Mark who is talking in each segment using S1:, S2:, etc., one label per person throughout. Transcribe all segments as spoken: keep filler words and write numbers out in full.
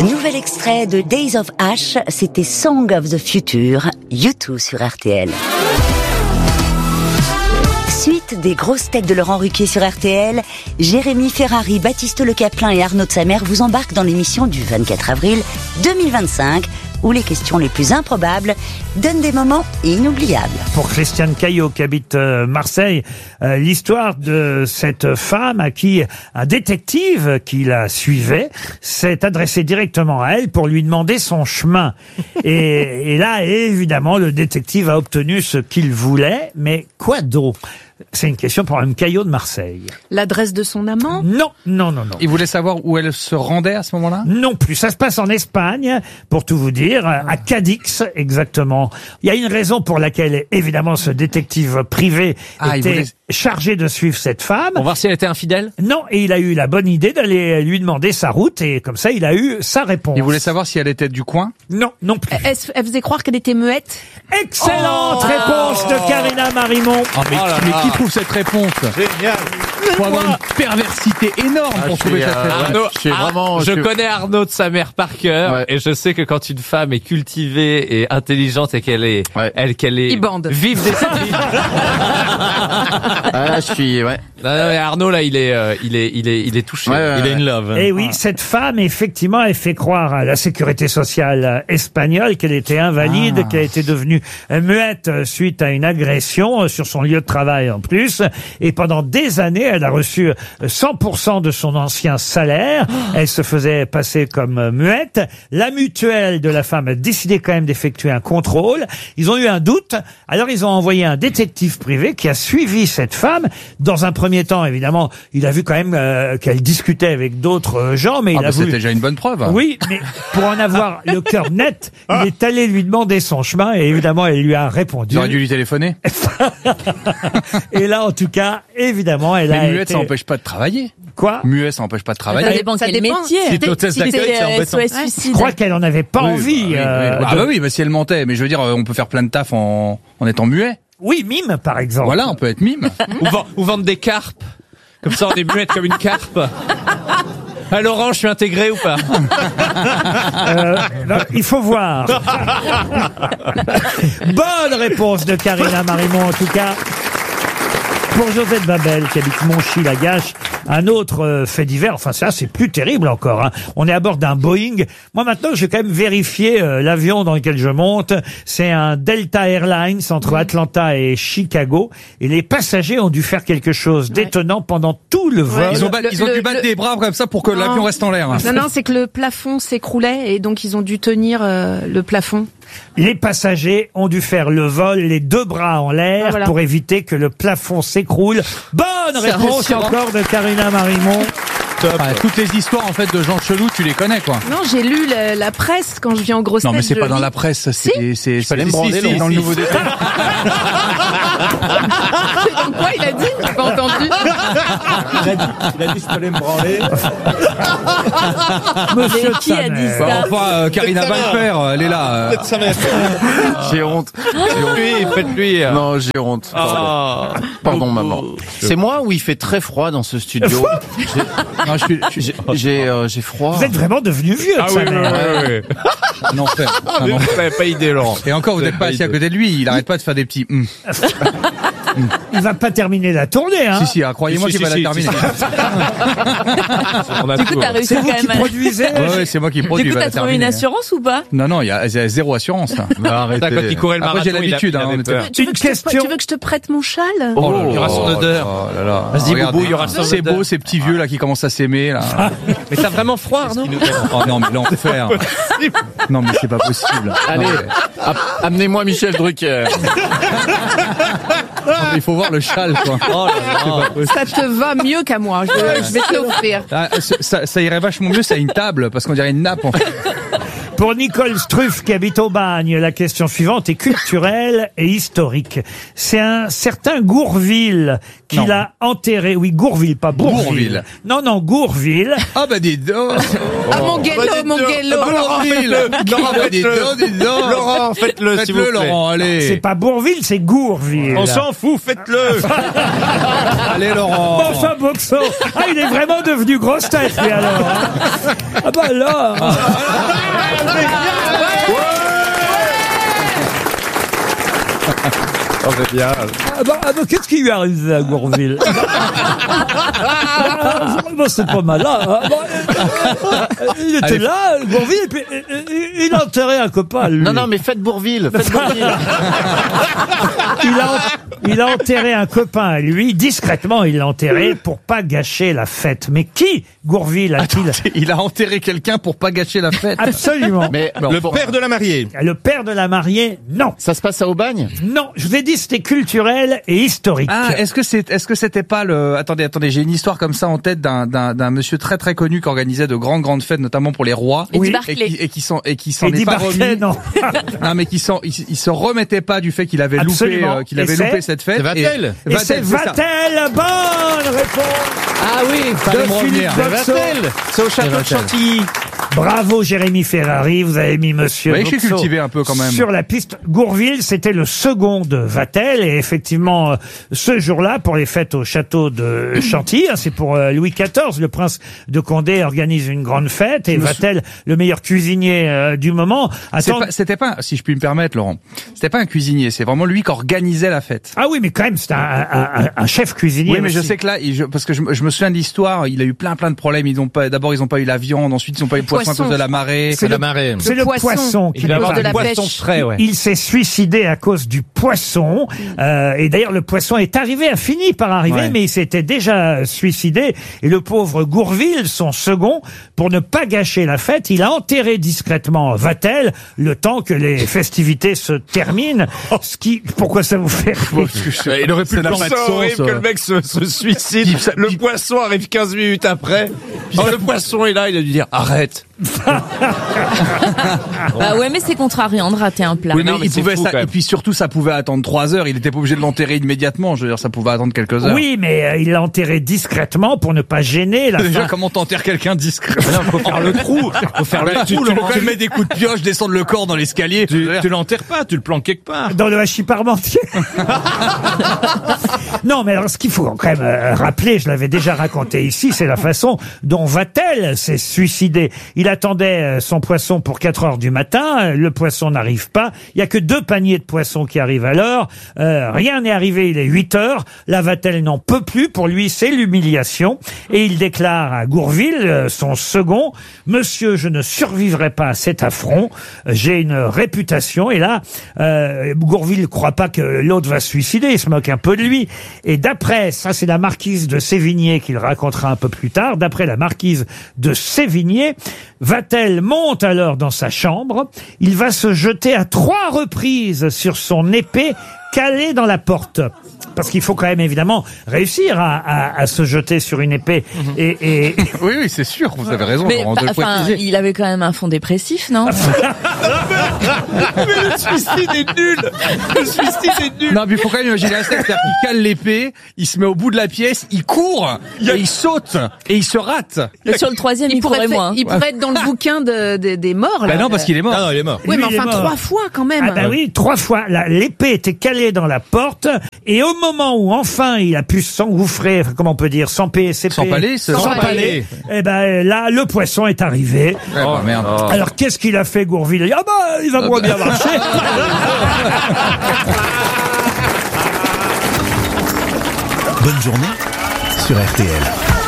S1: Nouvel extrait de Days of Ash, c'était Song of the Future, U deux sur R T L. Suite des grosses têtes de Laurent Ruquier sur R T L, Jérémy Ferrari, Baptiste Le Caplin et Arnaud de Samer vous embarquent dans l'émission du vingt-quatre avril deux mille vingt-cinq, où les questions les plus improbables donnent des moments inoubliables.
S2: Pour Christiane Caillot qui habite euh, Marseille, euh, l'histoire de cette femme à qui un détective qui la suivait s'est adressé directement à elle pour lui demander son chemin. Et, et là, évidemment, le détective a obtenu ce qu'il voulait, mais quoi d'autre ? C'est une question pour un Caillot de Marseille.
S3: L'adresse de son amant ?
S2: Non, non, non, non.
S4: Il voulait savoir où elle se rendait à ce moment-là ?
S2: Non plus. Ça se passe en Espagne, pour tout vous dire, à Cadix, exactement. Il y a une raison pour laquelle, évidemment, ce détective privé
S4: ah,
S2: était
S4: voulait...
S2: chargé de suivre cette femme.
S5: Pour voir si elle était infidèle ?
S2: Non, et il a eu la bonne idée d'aller lui demander sa route, et comme ça, il a eu sa réponse.
S4: Il voulait savoir si elle était du coin ?
S2: Non, non plus.
S3: Elle, elle faisait croire qu'elle était muette ?
S2: Excellente
S3: oh
S2: réponse de Karina Marimont.
S4: Oh, mais,
S5: oh là
S4: mais
S5: là.
S4: qui trouve cette réponse ?
S6: Génial.
S4: Faut avoir une perversité énorme
S6: Ah,
S4: pour
S6: je
S4: trouver
S6: suis,
S4: cette
S6: euh,
S4: réponse.
S5: Arnaud,
S6: je suis
S5: Ar-
S6: vraiment-
S5: je
S6: je suis-
S5: connais Arnaud de sa mère par cœur,
S6: Ouais.
S5: et je sais que quand une femme est cultivée et intelligente et qu'elle est,
S6: Ouais.
S5: elle, qu'elle est
S3: Il bande.
S5: vive d'esprit.
S6: Ah, là, je suis, ouais.
S5: Non, non, mais Arnaud là, il est, euh, il est, il est, il est touché.
S6: Ouais, ouais,
S5: il est
S6: ouais.
S5: in love.
S2: Et oui, cette femme, effectivement, elle fait croire à la sécurité sociale espagnole qu'elle était invalide,
S4: Ah.
S2: qu'elle était devenue muette suite à une agression sur son lieu de travail en plus. Et pendant des années, elle a reçu cent pour cent de son ancien salaire. Elle se faisait passer comme muette. La mutuelle de la femme a décidé quand même d'effectuer un contrôle. Ils ont eu un doute. Alors, ils ont envoyé un détective privé qui a suivi cette femme. Dans un premier temps, évidemment, il a vu quand même euh, qu'elle discutait avec d'autres gens, mais
S4: Ah,
S2: il
S4: bah,
S2: a voulu...
S4: c'était déjà une bonne preuve.
S2: Oui, mais pour en avoir le cœur net, il est allé lui demander son chemin et évidemment, elle lui a répondu.
S4: J'aurais dû lui téléphoner.
S2: Et là, en tout cas, évidemment, elle a
S4: Mais muette,
S2: été...
S4: ça n'empêche pas de travailler.
S2: Quoi ?
S4: Muet, ça n'empêche pas de travailler.
S3: Ça dépend quel métier.
S5: Si t'es hôtesse d'accueil, c'est embêtant.
S2: Je crois qu'elle en avait pas
S4: Oui,
S2: envie.
S4: bah, oui,
S2: euh,
S4: oui. Ah
S2: de-
S4: bah oui, bah si elle mentait, mais je veux dire, on peut faire plein de taf en, en étant muet.
S2: Oui, mime, par exemple.
S4: Voilà, on peut être mime.
S5: ou, vend- ou vendre des carpes. Comme ça, on est muette comme une carpe. Ah, Laurent, je suis intégré ou pas?
S2: Euh, non, il faut voir. Bonne réponse de Karina Marimont, en tout cas. Pour Josette Babel, qui habite Monchy-la-Gâche, un autre euh, fait divers, enfin ça c'est plus terrible encore, hein. On est à bord d'un Boeing. Moi maintenant je vais quand même vérifier euh, l'avion dans lequel je monte. C'est un Delta Airlines entre Atlanta et Chicago. Et les passagers ont dû faire quelque chose d'étonnant pendant tout le vol.
S4: Ils ont, ba-
S3: Le-
S4: ils ont
S3: le-
S4: dû battre
S3: le-
S4: des bras comme ça pour que
S3: Non.
S4: l'avion reste en l'air.
S3: Non, non, c'est que le plafond s'écroulait et donc ils ont dû tenir euh, le plafond.
S2: Les passagers ont dû faire le vol les deux bras en l'air
S3: Ah, voilà.
S2: pour éviter que le plafond s'écroule. Bonne
S3: C'est
S2: réponse
S3: rassurant.
S2: encore de Karina Marimont.
S4: Ah, toutes les histoires en fait de gens chelous, tu les connais quoi.
S3: Non, j'ai lu la, la presse quand je viens en grosse
S4: Non mais
S3: tête,
S4: c'est
S3: je
S4: pas dans
S3: lis.
S4: la presse,
S3: Si.
S4: c'est c'est c'est
S6: fallait me
S4: si,
S6: branler,
S4: si,
S6: non
S4: dans le
S6: Si,
S4: nouveau
S6: si.
S4: détail.
S3: Donc quoi, il a dit? J'ai pas entendu.
S6: Il a dit, il a dit, je peux aller me branler.
S2: Monsieur
S3: qui a
S2: Tsaner.
S3: dit ça?
S4: Bah, enfin, euh, Karina Balfer, elle est là. euh.
S6: J'ai honte.
S5: Faites-lui, faites-lui. euh.
S6: Non, j'ai honte. Pardon,
S5: Ah.
S6: Pardon maman. C'est moi ou il fait très froid dans ce studio?
S4: Non, je suis, je suis-
S6: J'ai j'ai euh, j'ai froid.
S2: Vous êtes vraiment devenu vieux,
S5: Ah oui, oui,
S2: Tsaner.
S5: oui, oui, oui.
S4: un enfer. Un enfer.
S5: Vous n'avez pas idée, Laurent.
S4: Et encore, vous n'êtes pas assis à côté de lui, il arrête pas de faire des petits. hum.
S2: Il va pas terminer la tournée, hein.
S4: Si si, ah, croyez-moi
S5: Si,
S4: qu'il
S5: si,
S4: va la
S5: si,
S4: terminer.
S5: On a
S7: Du coup,
S5: tout,
S7: t'as
S5: hein.
S7: réussi
S2: C'est
S7: quand
S2: vous qui
S7: même.
S2: produisez.
S4: Ouais, ouais, c'est moi qui produis.
S7: Du
S4: il
S7: coup,
S4: va
S7: t'as
S4: la
S7: trouvé une
S4: terminer.
S7: assurance ou pas?
S4: Non non, il y a, il y a zéro assurance là.
S5: Putain, quand il courait le
S4: Après,
S5: marathon,
S4: j'ai
S5: il a-
S4: l'habitude,
S5: il
S4: hein,
S5: avait
S4: on était-
S5: peur.
S3: Tu veux,
S2: Une
S3: que je te,
S2: question.
S3: tu veux que je te prête mon châle?
S4: Oh là
S5: il y aura
S4: là,
S5: son odeur.
S4: oh là là.
S5: Vas-y,
S4: Regarde,
S5: Boubou, il y aura son
S4: C'est
S5: odeur.
S4: beau, ces petits vieux là qui commencent à s'aimer là.
S5: Mais t'as vraiment froid, Arnaud?
S4: Oh non, mais l'enfer. Non, mais c'est pas possible.
S6: Allez,
S4: Non, mais-
S6: ap- amenez-moi Michel Drucker.
S4: non, mais il faut voir le châle, quoi.
S5: Oh là là.
S3: Ça te va mieux qu'à moi, je, je vais te l'offrir.
S4: Ah, ça, ça irait vachement mieux, c'est une table, parce qu'on dirait une nappe, en fait.
S2: Pour Nicole Struff qui habite au Bagne, la question suivante est culturelle et historique. C'est un certain Gourville qui
S4: Non.
S2: l'a enterré. Oui, Gourville, pas Bourville.
S4: Bourville.
S2: Non, non, Gourville.
S4: Ah bah dis donc.
S3: Ah, mon guélo, mon guélo.
S4: Bourville. Non, bah dis donc, dis donc.
S6: Laurent, faites-le, s'il vous
S4: Faites-le,
S6: plaît.
S4: Laurent, allez.
S2: C'est pas Bourville, c'est Gourville.
S6: On s'en fout, faites-le.
S4: Allez, Laurent.
S2: Bon, enfin, Boxo. Ah, il est vraiment devenu grosse tête, lui, alors. hein. Ah bah alors.
S6: Oh, c'est bien.
S2: Ah bah, ah bah, qu'est-ce qui lui est arrivé à Gourville? Ah, bah, c'est pas mal, là. Ah, bah, euh, il était
S4: Allez.
S2: là, Gourville, et puis euh, euh, il a enterré un copain, lui.
S6: Non, non, mais faites Bourville, faites Bourville.
S2: Il a, il a enterré un copain à lui, discrètement, il l'a enterré pour pas gâcher la fête. Mais qui, Gourville, a-t-il?
S4: Il a enterré quelqu'un pour pas gâcher la fête.
S2: Absolument.
S6: Mais
S5: Le
S6: pour-
S5: père de la mariée.
S2: Le père de la mariée, non.
S6: ça se passe à Aubagne?
S2: Non, je vous ai dit c'était culturel et historique.
S4: Ah, est-ce que c'est, est-ce que c'était pas le, attendez, attendez, j'ai une histoire comme ça en tête d'un, d'un, d'un monsieur très très connu qui organisait de grandes grandes fêtes, notamment pour les rois.
S3: Eddie
S2: Oui.
S4: Et
S3: Barclay.
S4: qui, et qui s'en, et qui s'en
S2: Eddie
S4: est pas
S2: Barclay,
S4: remis.
S2: non.
S4: Non, mais qui s'en, il, il se remettait pas du fait qu'il avait loupé,
S2: Absolument.
S4: euh, qu'il
S2: Et
S4: avait
S2: c'est
S4: loupé cette fête.
S6: C'est Vatel.
S2: Et c'est
S4: ça.
S2: Vatel, bonne réponse.
S4: Ah oui, fallait
S2: de
S4: me
S2: Philippe
S4: revenir.
S2: Boxo.
S6: C'est au château de Chantilly.
S2: Bravo Jérémy Ferrari, vous avez mis monsieur
S4: Oui, je suis
S2: Boxo
S4: cultivé un peu quand même.
S2: sur la piste. Gourville, c'était le second de Vatel et effectivement euh, ce jour-là pour les fêtes au château de Chantilly, hein, c'est pour euh, Louis quatorze, le prince de Condé organise une grande fête et Vatel, le meilleur cuisinier euh, du moment,
S4: C'est
S2: attend.
S4: pas- C'était pas, si je puis me permettre, Laurent, c'était pas un cuisinier, c'est vraiment lui qui organisait la fête.
S2: Ah oui, mais quand même c'est un, un, un- un chef cuisinier.
S4: Oui, mais je
S2: aussi.
S4: sais que là, il- je- parce que je, me- je me souviens de l'histoire, il a eu plein plein de problèmes. Ils ont pas, d'abord ils ont pas eu la viande, ensuite ils ont pas eu le poisson à
S3: Poisson,
S4: cause de la marée.
S2: C'est le-
S6: marée.
S2: C'est
S3: Le
S2: le
S3: poisson.
S2: poisson qui
S5: Il va
S2: le
S5: avoir
S3: de
S5: du
S3: la
S5: poisson
S3: pêche.
S5: frais, ouais.
S2: Il s'est suicidé à cause du poisson. Euh, et d'ailleurs, le poisson est arrivé, a fini par arriver,
S4: Ouais.
S2: mais il s'était déjà suicidé. Et le pauvre Gourville, son second, pour ne pas gâcher la fête, il a enterré discrètement Vatel le temps que les festivités se terminent. Ce qui, pourquoi ça vous fait rire?
S6: Il aurait pu
S4: Ça n'a
S6: le
S4: pas de
S6: penser
S4: sens,
S6: horrible
S4: euh.
S6: que le mec se, se suicide.
S4: Puis ça-
S6: le
S4: puis-
S6: poisson arrive quinze minutes après. Oh, le poisson est là, il a dû dire arrête.
S7: Bah ouais, mais c'est contrariant de rater un plat.
S4: Oui, mais,
S6: non, mais
S4: il
S6: c'est
S4: pouvait
S6: fou,
S4: ça,
S6: quand même.
S4: et puis surtout ça pouvait attendre trois heures. Il était pas obligé de l'enterrer immédiatement. Je veux dire, ça pouvait attendre quelques heures.
S2: Oui, mais euh, il l'a enterré discrètement pour ne pas gêner la
S4: Déjà,
S2: fin.
S4: comment t'enterres quelqu'un discret?
S6: Faut faire le trou. Faut faire le
S4: Tu,
S6: trou.
S4: tu,
S6: Laurent.
S4: tu mets des coups de pioche, descendre le corps dans l'escalier.
S6: Tu, tu l'enterres pas, tu le planques quelque part.
S2: Dans le hachis parmentier. Non, mais alors, ce qu'il faut quand même euh, rappeler, je l'avais déjà raconté ici, c'est la façon dont Vatel s'est suicidé. Il attendait euh, son poisson pour quatre heures du matin, euh, le poisson n'arrive pas, il y a que deux paniers de poissons qui arrivent à l'heure, euh, rien n'est arrivé, il est huit heures, la Vatel n'en peut plus, pour lui c'est l'humiliation, et il déclare à Gourville, euh, son second, « Monsieur, je ne survivrai pas à cet affront, j'ai une réputation », et là, euh, Gourville ne croit pas que l'autre va se suicider, il se moque un peu de lui, et d'après, ça c'est la marquise de Sévigné qu'il racontera un peu plus tard, d'après la marquise de Sévigné, Vatel monte alors dans sa chambre, il va se jeter à trois reprises sur son épée calée dans la porte. Parce qu'il faut quand même évidemment réussir à, à, à se jeter sur une épée. Et, et...
S4: Oui, oui, c'est sûr. Vous avez raison.
S7: Mais
S4: Laurent, de
S7: bah,
S4: le
S7: enfin,
S4: préciser.
S7: il avait quand même un fond dépressif, non?
S6: Mais le suicide est nul. Le suicide est nul.
S4: Non, mais il faut quand même imaginer la scène. C'est-à-dire qu'il cale l'épée, il se met au bout de la pièce, il court, et il saute, et il se rate.
S7: Et sur le troisième, il,
S3: Il pourrait,
S7: courait
S3: faire-
S7: moins.
S3: il pourrait être dans le bouquin de, de- des morts, là.
S4: Bah non, parce qu'il est mort.
S6: Non, non, il est mort.
S3: Oui,
S2: Lui,
S3: mais
S2: il est
S3: enfin,
S2: mort.
S3: trois fois, quand même.
S2: Ah bah oui, trois fois. La- L'épée était calée dans la porte, et au moment où enfin il a pu s'engouffrer, enfin, comment on peut dire, s'empaler,
S4: S'empaler, se-
S2: s'empaler, eh ben là, le poisson est arrivé.
S4: Ouais, bah, merde.
S2: Alors qu'est-ce qu'il a fait, Gourville? Il a dit, ah bah, il va moins bien marcher.
S8: Bonne journée sur R T L.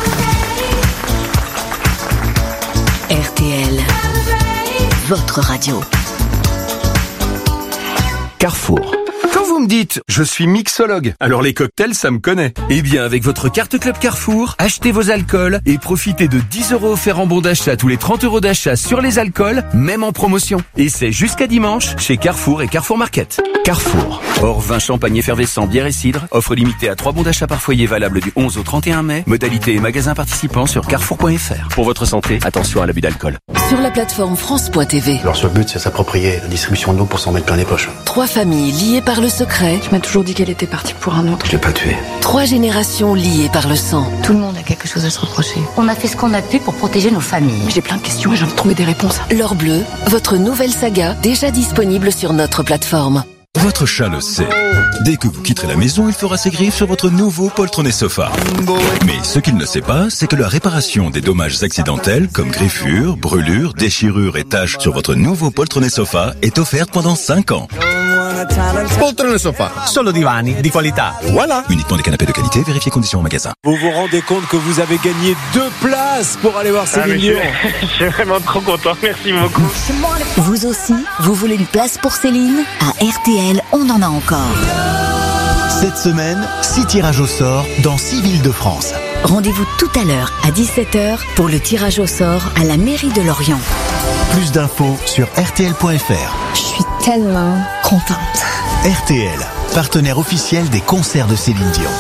S1: R T L, votre radio.
S8: Carrefour.
S9: Quand vous me dites « je suis mixologue », alors les cocktails, ça me connaît. Eh bien, avec votre carte Club Carrefour, achetez vos alcools et profitez de dix euros offerts en bon d'achat tous les trente euros d'achat sur les alcools, même en promotion. Et c'est jusqu'à dimanche chez Carrefour et Carrefour Market. Carrefour. Hors vin, champagne effervescent, bière et cidre. Offre limitée à trois bons d'achat par foyer valable du onze au trente et un mai. Modalité et magasins participants sur carrefour point f r. Pour votre santé, attention à l'abus d'alcool.
S10: Sur la plateforme France point T V.
S11: Leur seul but, c'est s'approprier la distribution de l'eau pour s'en mettre plein les poches.
S10: Trois familles liées par le secret.
S3: Tu m'as toujours dit qu'elle était partie pour un autre.
S11: Je l'ai pas tué.
S10: Trois générations liées par le sang.
S12: Tout le monde a quelque chose à se reprocher.
S13: On a fait ce qu'on a pu pour protéger nos familles.
S3: J'ai plein de questions et j'ai envie de trouver des réponses.
S10: L'or bleu, votre nouvelle saga, déjà disponible sur notre plateforme.
S8: Votre chat le sait. Dès que vous quitterez la maison, il fera ses griffes sur votre nouveau poltronné sofa. Mais ce qu'il ne sait pas, c'est que la réparation des dommages accidentels, comme griffures, brûlures, déchirures et taches sur votre nouveau poltronné sofa est offerte pendant cinq ans.
S14: Poltrone sofa, solo divani di qualità. Voilà.
S8: Uniquement des canapés de qualité, vérifiez conditions en magasin.
S14: Vous vous rendez compte que vous avez gagné deux places pour aller voir Céline Dion.
S15: Ah, je suis vraiment trop content, merci beaucoup.
S1: Vous aussi, vous voulez une place pour Céline? À R T L, on en a encore.
S8: Cette semaine, six tirages au sort dans six villes de France.
S1: Rendez-vous tout à l'heure à dix-sept heures pour le tirage au sort à la mairie de Lorient.
S8: Plus d'infos sur R T L point F R.
S12: Je suis tellement contente.
S8: R T L, partenaire officiel des concerts de Céline Dion.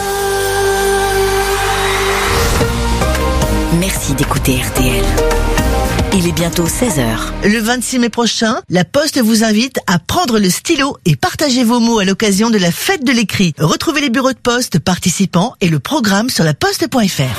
S1: Merci d'écouter R T L. Il est bientôt seize heures.
S16: Le vingt-six mai prochain, La Poste vous invite à prendre le stylo et partager vos mots à l'occasion de la fête de l'écrit. Retrouvez les bureaux de poste participants et le programme sur la poste point F R.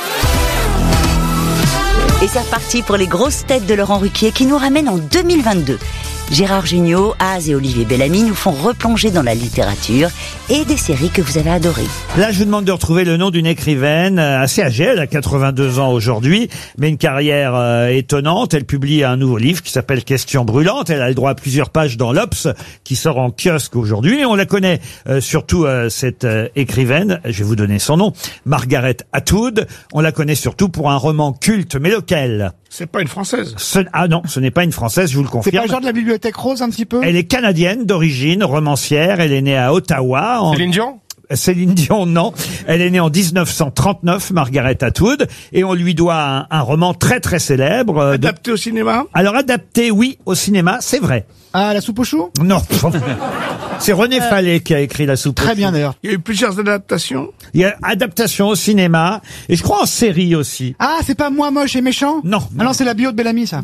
S1: Et c'est reparti pour les grosses têtes de Laurent Ruquier qui nous ramènent en deux mille vingt-deux. Gérard Jugnot, Az et Olivier Bellamy nous font replonger dans la littérature et des séries que vous avez adorées.
S2: Là, je vous demande de retrouver le nom d'une écrivaine assez âgée, elle a quatre-vingt-deux ans aujourd'hui, mais une carrière euh, étonnante. Elle publie un nouveau livre qui s'appelle Questions brûlantes. Elle a le droit à plusieurs pages dans l'Obs, qui sort en kiosque aujourd'hui. Et on la connaît euh, surtout, euh, cette euh, écrivaine, je vais vous donner son nom, Margaret Atwood. On la connaît surtout pour un roman culte, mais lequel ?
S6: C'est pas une Française.
S2: Ce, ah non, ce n'est pas une Française, je vous le confirme.
S6: C'est pas le genre de la Bibliothèque Rose un petit peu?
S2: Elle est canadienne d'origine, romancière. Elle est née à Ottawa. En...
S6: Céline Dion?
S2: Céline Dion, non. Elle est née en dix-neuf cent trente-neuf, Margaret Atwood, et on lui doit un, un roman très très célèbre. Euh,
S6: adapté
S2: de...
S6: au cinéma?
S2: Alors adapté, oui, au cinéma, c'est vrai.
S6: Ah, La Soupe aux choux?
S2: Non. C'est René euh, Fallet qui a écrit La Soupe aux choux.
S6: Très bien d'ailleurs. Il y a eu plusieurs adaptations.
S2: Il y a adaptation au cinéma, et je crois en série aussi.
S6: Ah, c'est pas Moi moche et méchant?
S2: Non.
S6: Ah non, c'est la bio de Bellamy, ça.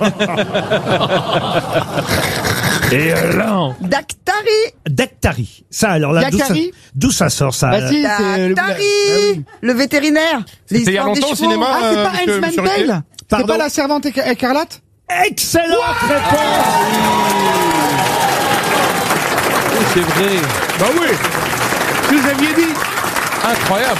S5: Et là,
S16: Dactari.
S2: Dactari. Ça, alors là, d'où ça, d'où ça sort, ça?
S6: Bah si, c'est le...
S16: Dactari, oui. Le vétérinaire.
S6: C'était il y a longtemps au cinéma.
S16: Ah, c'est pas
S6: euh,
S16: Hans Mandel?
S6: C'est pas La Servante éca- écarlate?
S2: Excellente wow réponse.
S5: Oh, c'est vrai.
S6: Bah oui. Ce que vous aviez dit.
S5: Incroyable.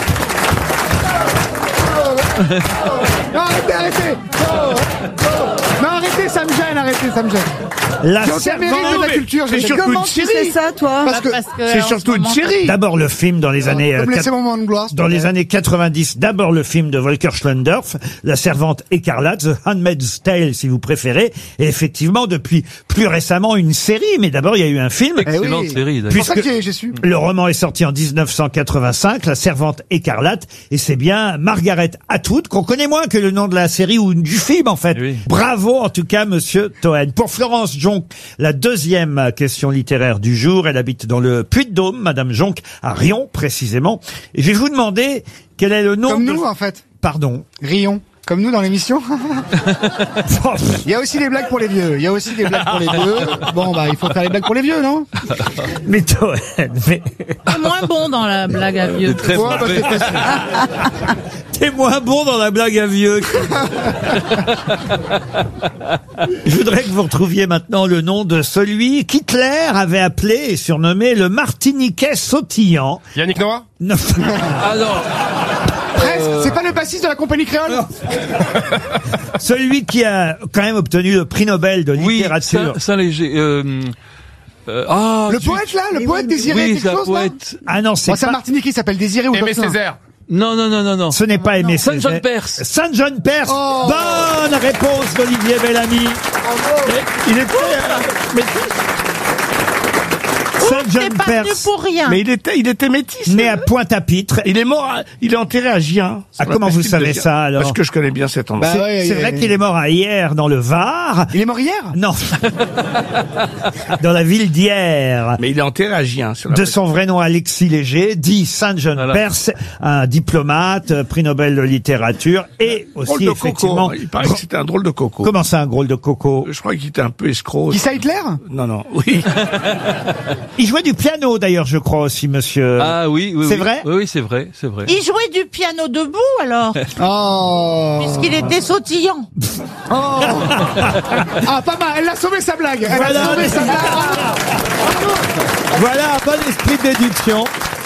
S6: Non, arrêtez, arrêtez. Non, arrêtez, ça me gêne, arrêtez, ça me gêne.
S2: La
S6: Servante de la culture,
S16: c'est surtout comment tu sais ça, toi?
S6: Parce que,
S7: Parce que
S6: c'est surtout une série.
S2: D'abord le film dans les années
S6: Comme
S2: euh,
S6: laissez mon moment de gloire.
S2: dans les années quatre-vingt-dix. D'abord le film de Volker Schlendorf, La Servante écarlate, The Handmaid's Tale si vous préférez. Et effectivement depuis plus récemment une série, mais d'abord il y a eu un film.
S5: Excellente
S6: oui.
S5: série.
S6: C'est pour ça que j'ai, j'ai su.
S2: Le roman est sorti en dix-neuf cent quatre-vingt-cinq, La Servante écarlate, et c'est bien Margaret Atwood qu'on connaît moins que le nom de la série ou du film en fait.
S5: Oui.
S2: Bravo en tout cas Monsieur Toen. Pour Florence Jonc, la deuxième question littéraire du jour. Elle habite dans le Puy-de-Dôme, Madame Jonc, à Rion précisément. Et je vais vous demander quel est le nom.
S6: Comme
S2: de...
S6: nous en fait.
S2: Pardon.
S6: Rion. Comme nous dans l'émission. Il y a aussi des blagues pour les vieux. Il y a aussi des blagues pour les vieux. Bon, bah, il faut faire les blagues pour les vieux, non?
S2: Mais Toen, mais...
S7: C'est moins bon dans la blague à vieux.
S5: Très
S6: Ouais, parce que c'est-
S2: T'es moins bon dans la blague à vieux. Je voudrais que vous retrouviez maintenant le nom de celui qu'Hitler avait appelé et surnommé le Martiniquais sautillant.
S6: Yannick Noah?
S2: Non.
S5: Ah non.
S6: Presque. C'est pas le bassiste de la compagnie créole?
S2: Celui qui a quand même obtenu le prix Nobel de
S5: Oui,
S2: littérature.
S5: Saint- Saint-Léger. Euh, euh, ah,
S6: Le
S5: zut.
S6: poète là? Le poète Désiré
S5: Oui,
S6: quelque
S5: c'est un
S6: chose là?
S5: poète.
S2: Ah non, c'est
S6: Oh, c'est un
S2: pas...
S6: Martinique qui s'appelle Désiré ou
S15: Aimé
S6: Jocelyn.
S15: Césaire.
S5: Non, non, non, non, non.
S2: Ce n'est pas Aimé
S5: Saint John
S2: Césaire.
S5: Perse.
S2: Saint John Perse.
S6: Oh.
S2: Bonne réponse d'Olivier Bellamy.
S5: Il est prêt. Mais
S2: Saint John
S7: t'es pas venu
S2: Perse.
S7: pour rien.
S6: Mais il était, il était métis.
S2: Né à Pointe-à-Pitre.
S6: Il est mort, à- il est enterré à Gien.
S2: Ah, comment vous savez ça, alors?
S6: Parce que je connais bien cet endroit.
S2: C'est
S6: Bah ouais,
S2: c'est vrai qu'il est mort à Hyères, dans le Var.
S6: Il est mort hier?
S2: Non. Dans la ville d'Hyères.
S6: Mais il est enterré à Gien. Sur la
S2: De son vrai nom, Alexis Léger, dit Saint John
S5: Voilà.
S2: Perse, un diplomate, euh, prix Nobel de littérature, et
S6: drôle
S2: aussi,
S6: de
S2: effectivement...
S6: coco. Il paraît que c'était un drôle de coco.
S2: Comment ça, un drôle de coco?
S6: Je crois qu'il était un peu escroc.
S17: Qui ça, Hitler?
S6: Non, non, oui.
S2: Il jouait du piano, d'ailleurs, je crois aussi, monsieur.
S5: Ah oui, oui,
S2: C'est
S5: oui.
S2: vrai?
S5: Oui, oui, c'est vrai, c'est vrai.
S7: Il jouait du piano debout, alors.
S17: Oh.
S7: Puisqu'il était sautillant.
S17: Oh. Ah, pas mal. Elle a sauvé sa blague. Elle
S2: Voilà.
S17: a sauvé sa blague.
S2: Voilà un bon esprit de déduction.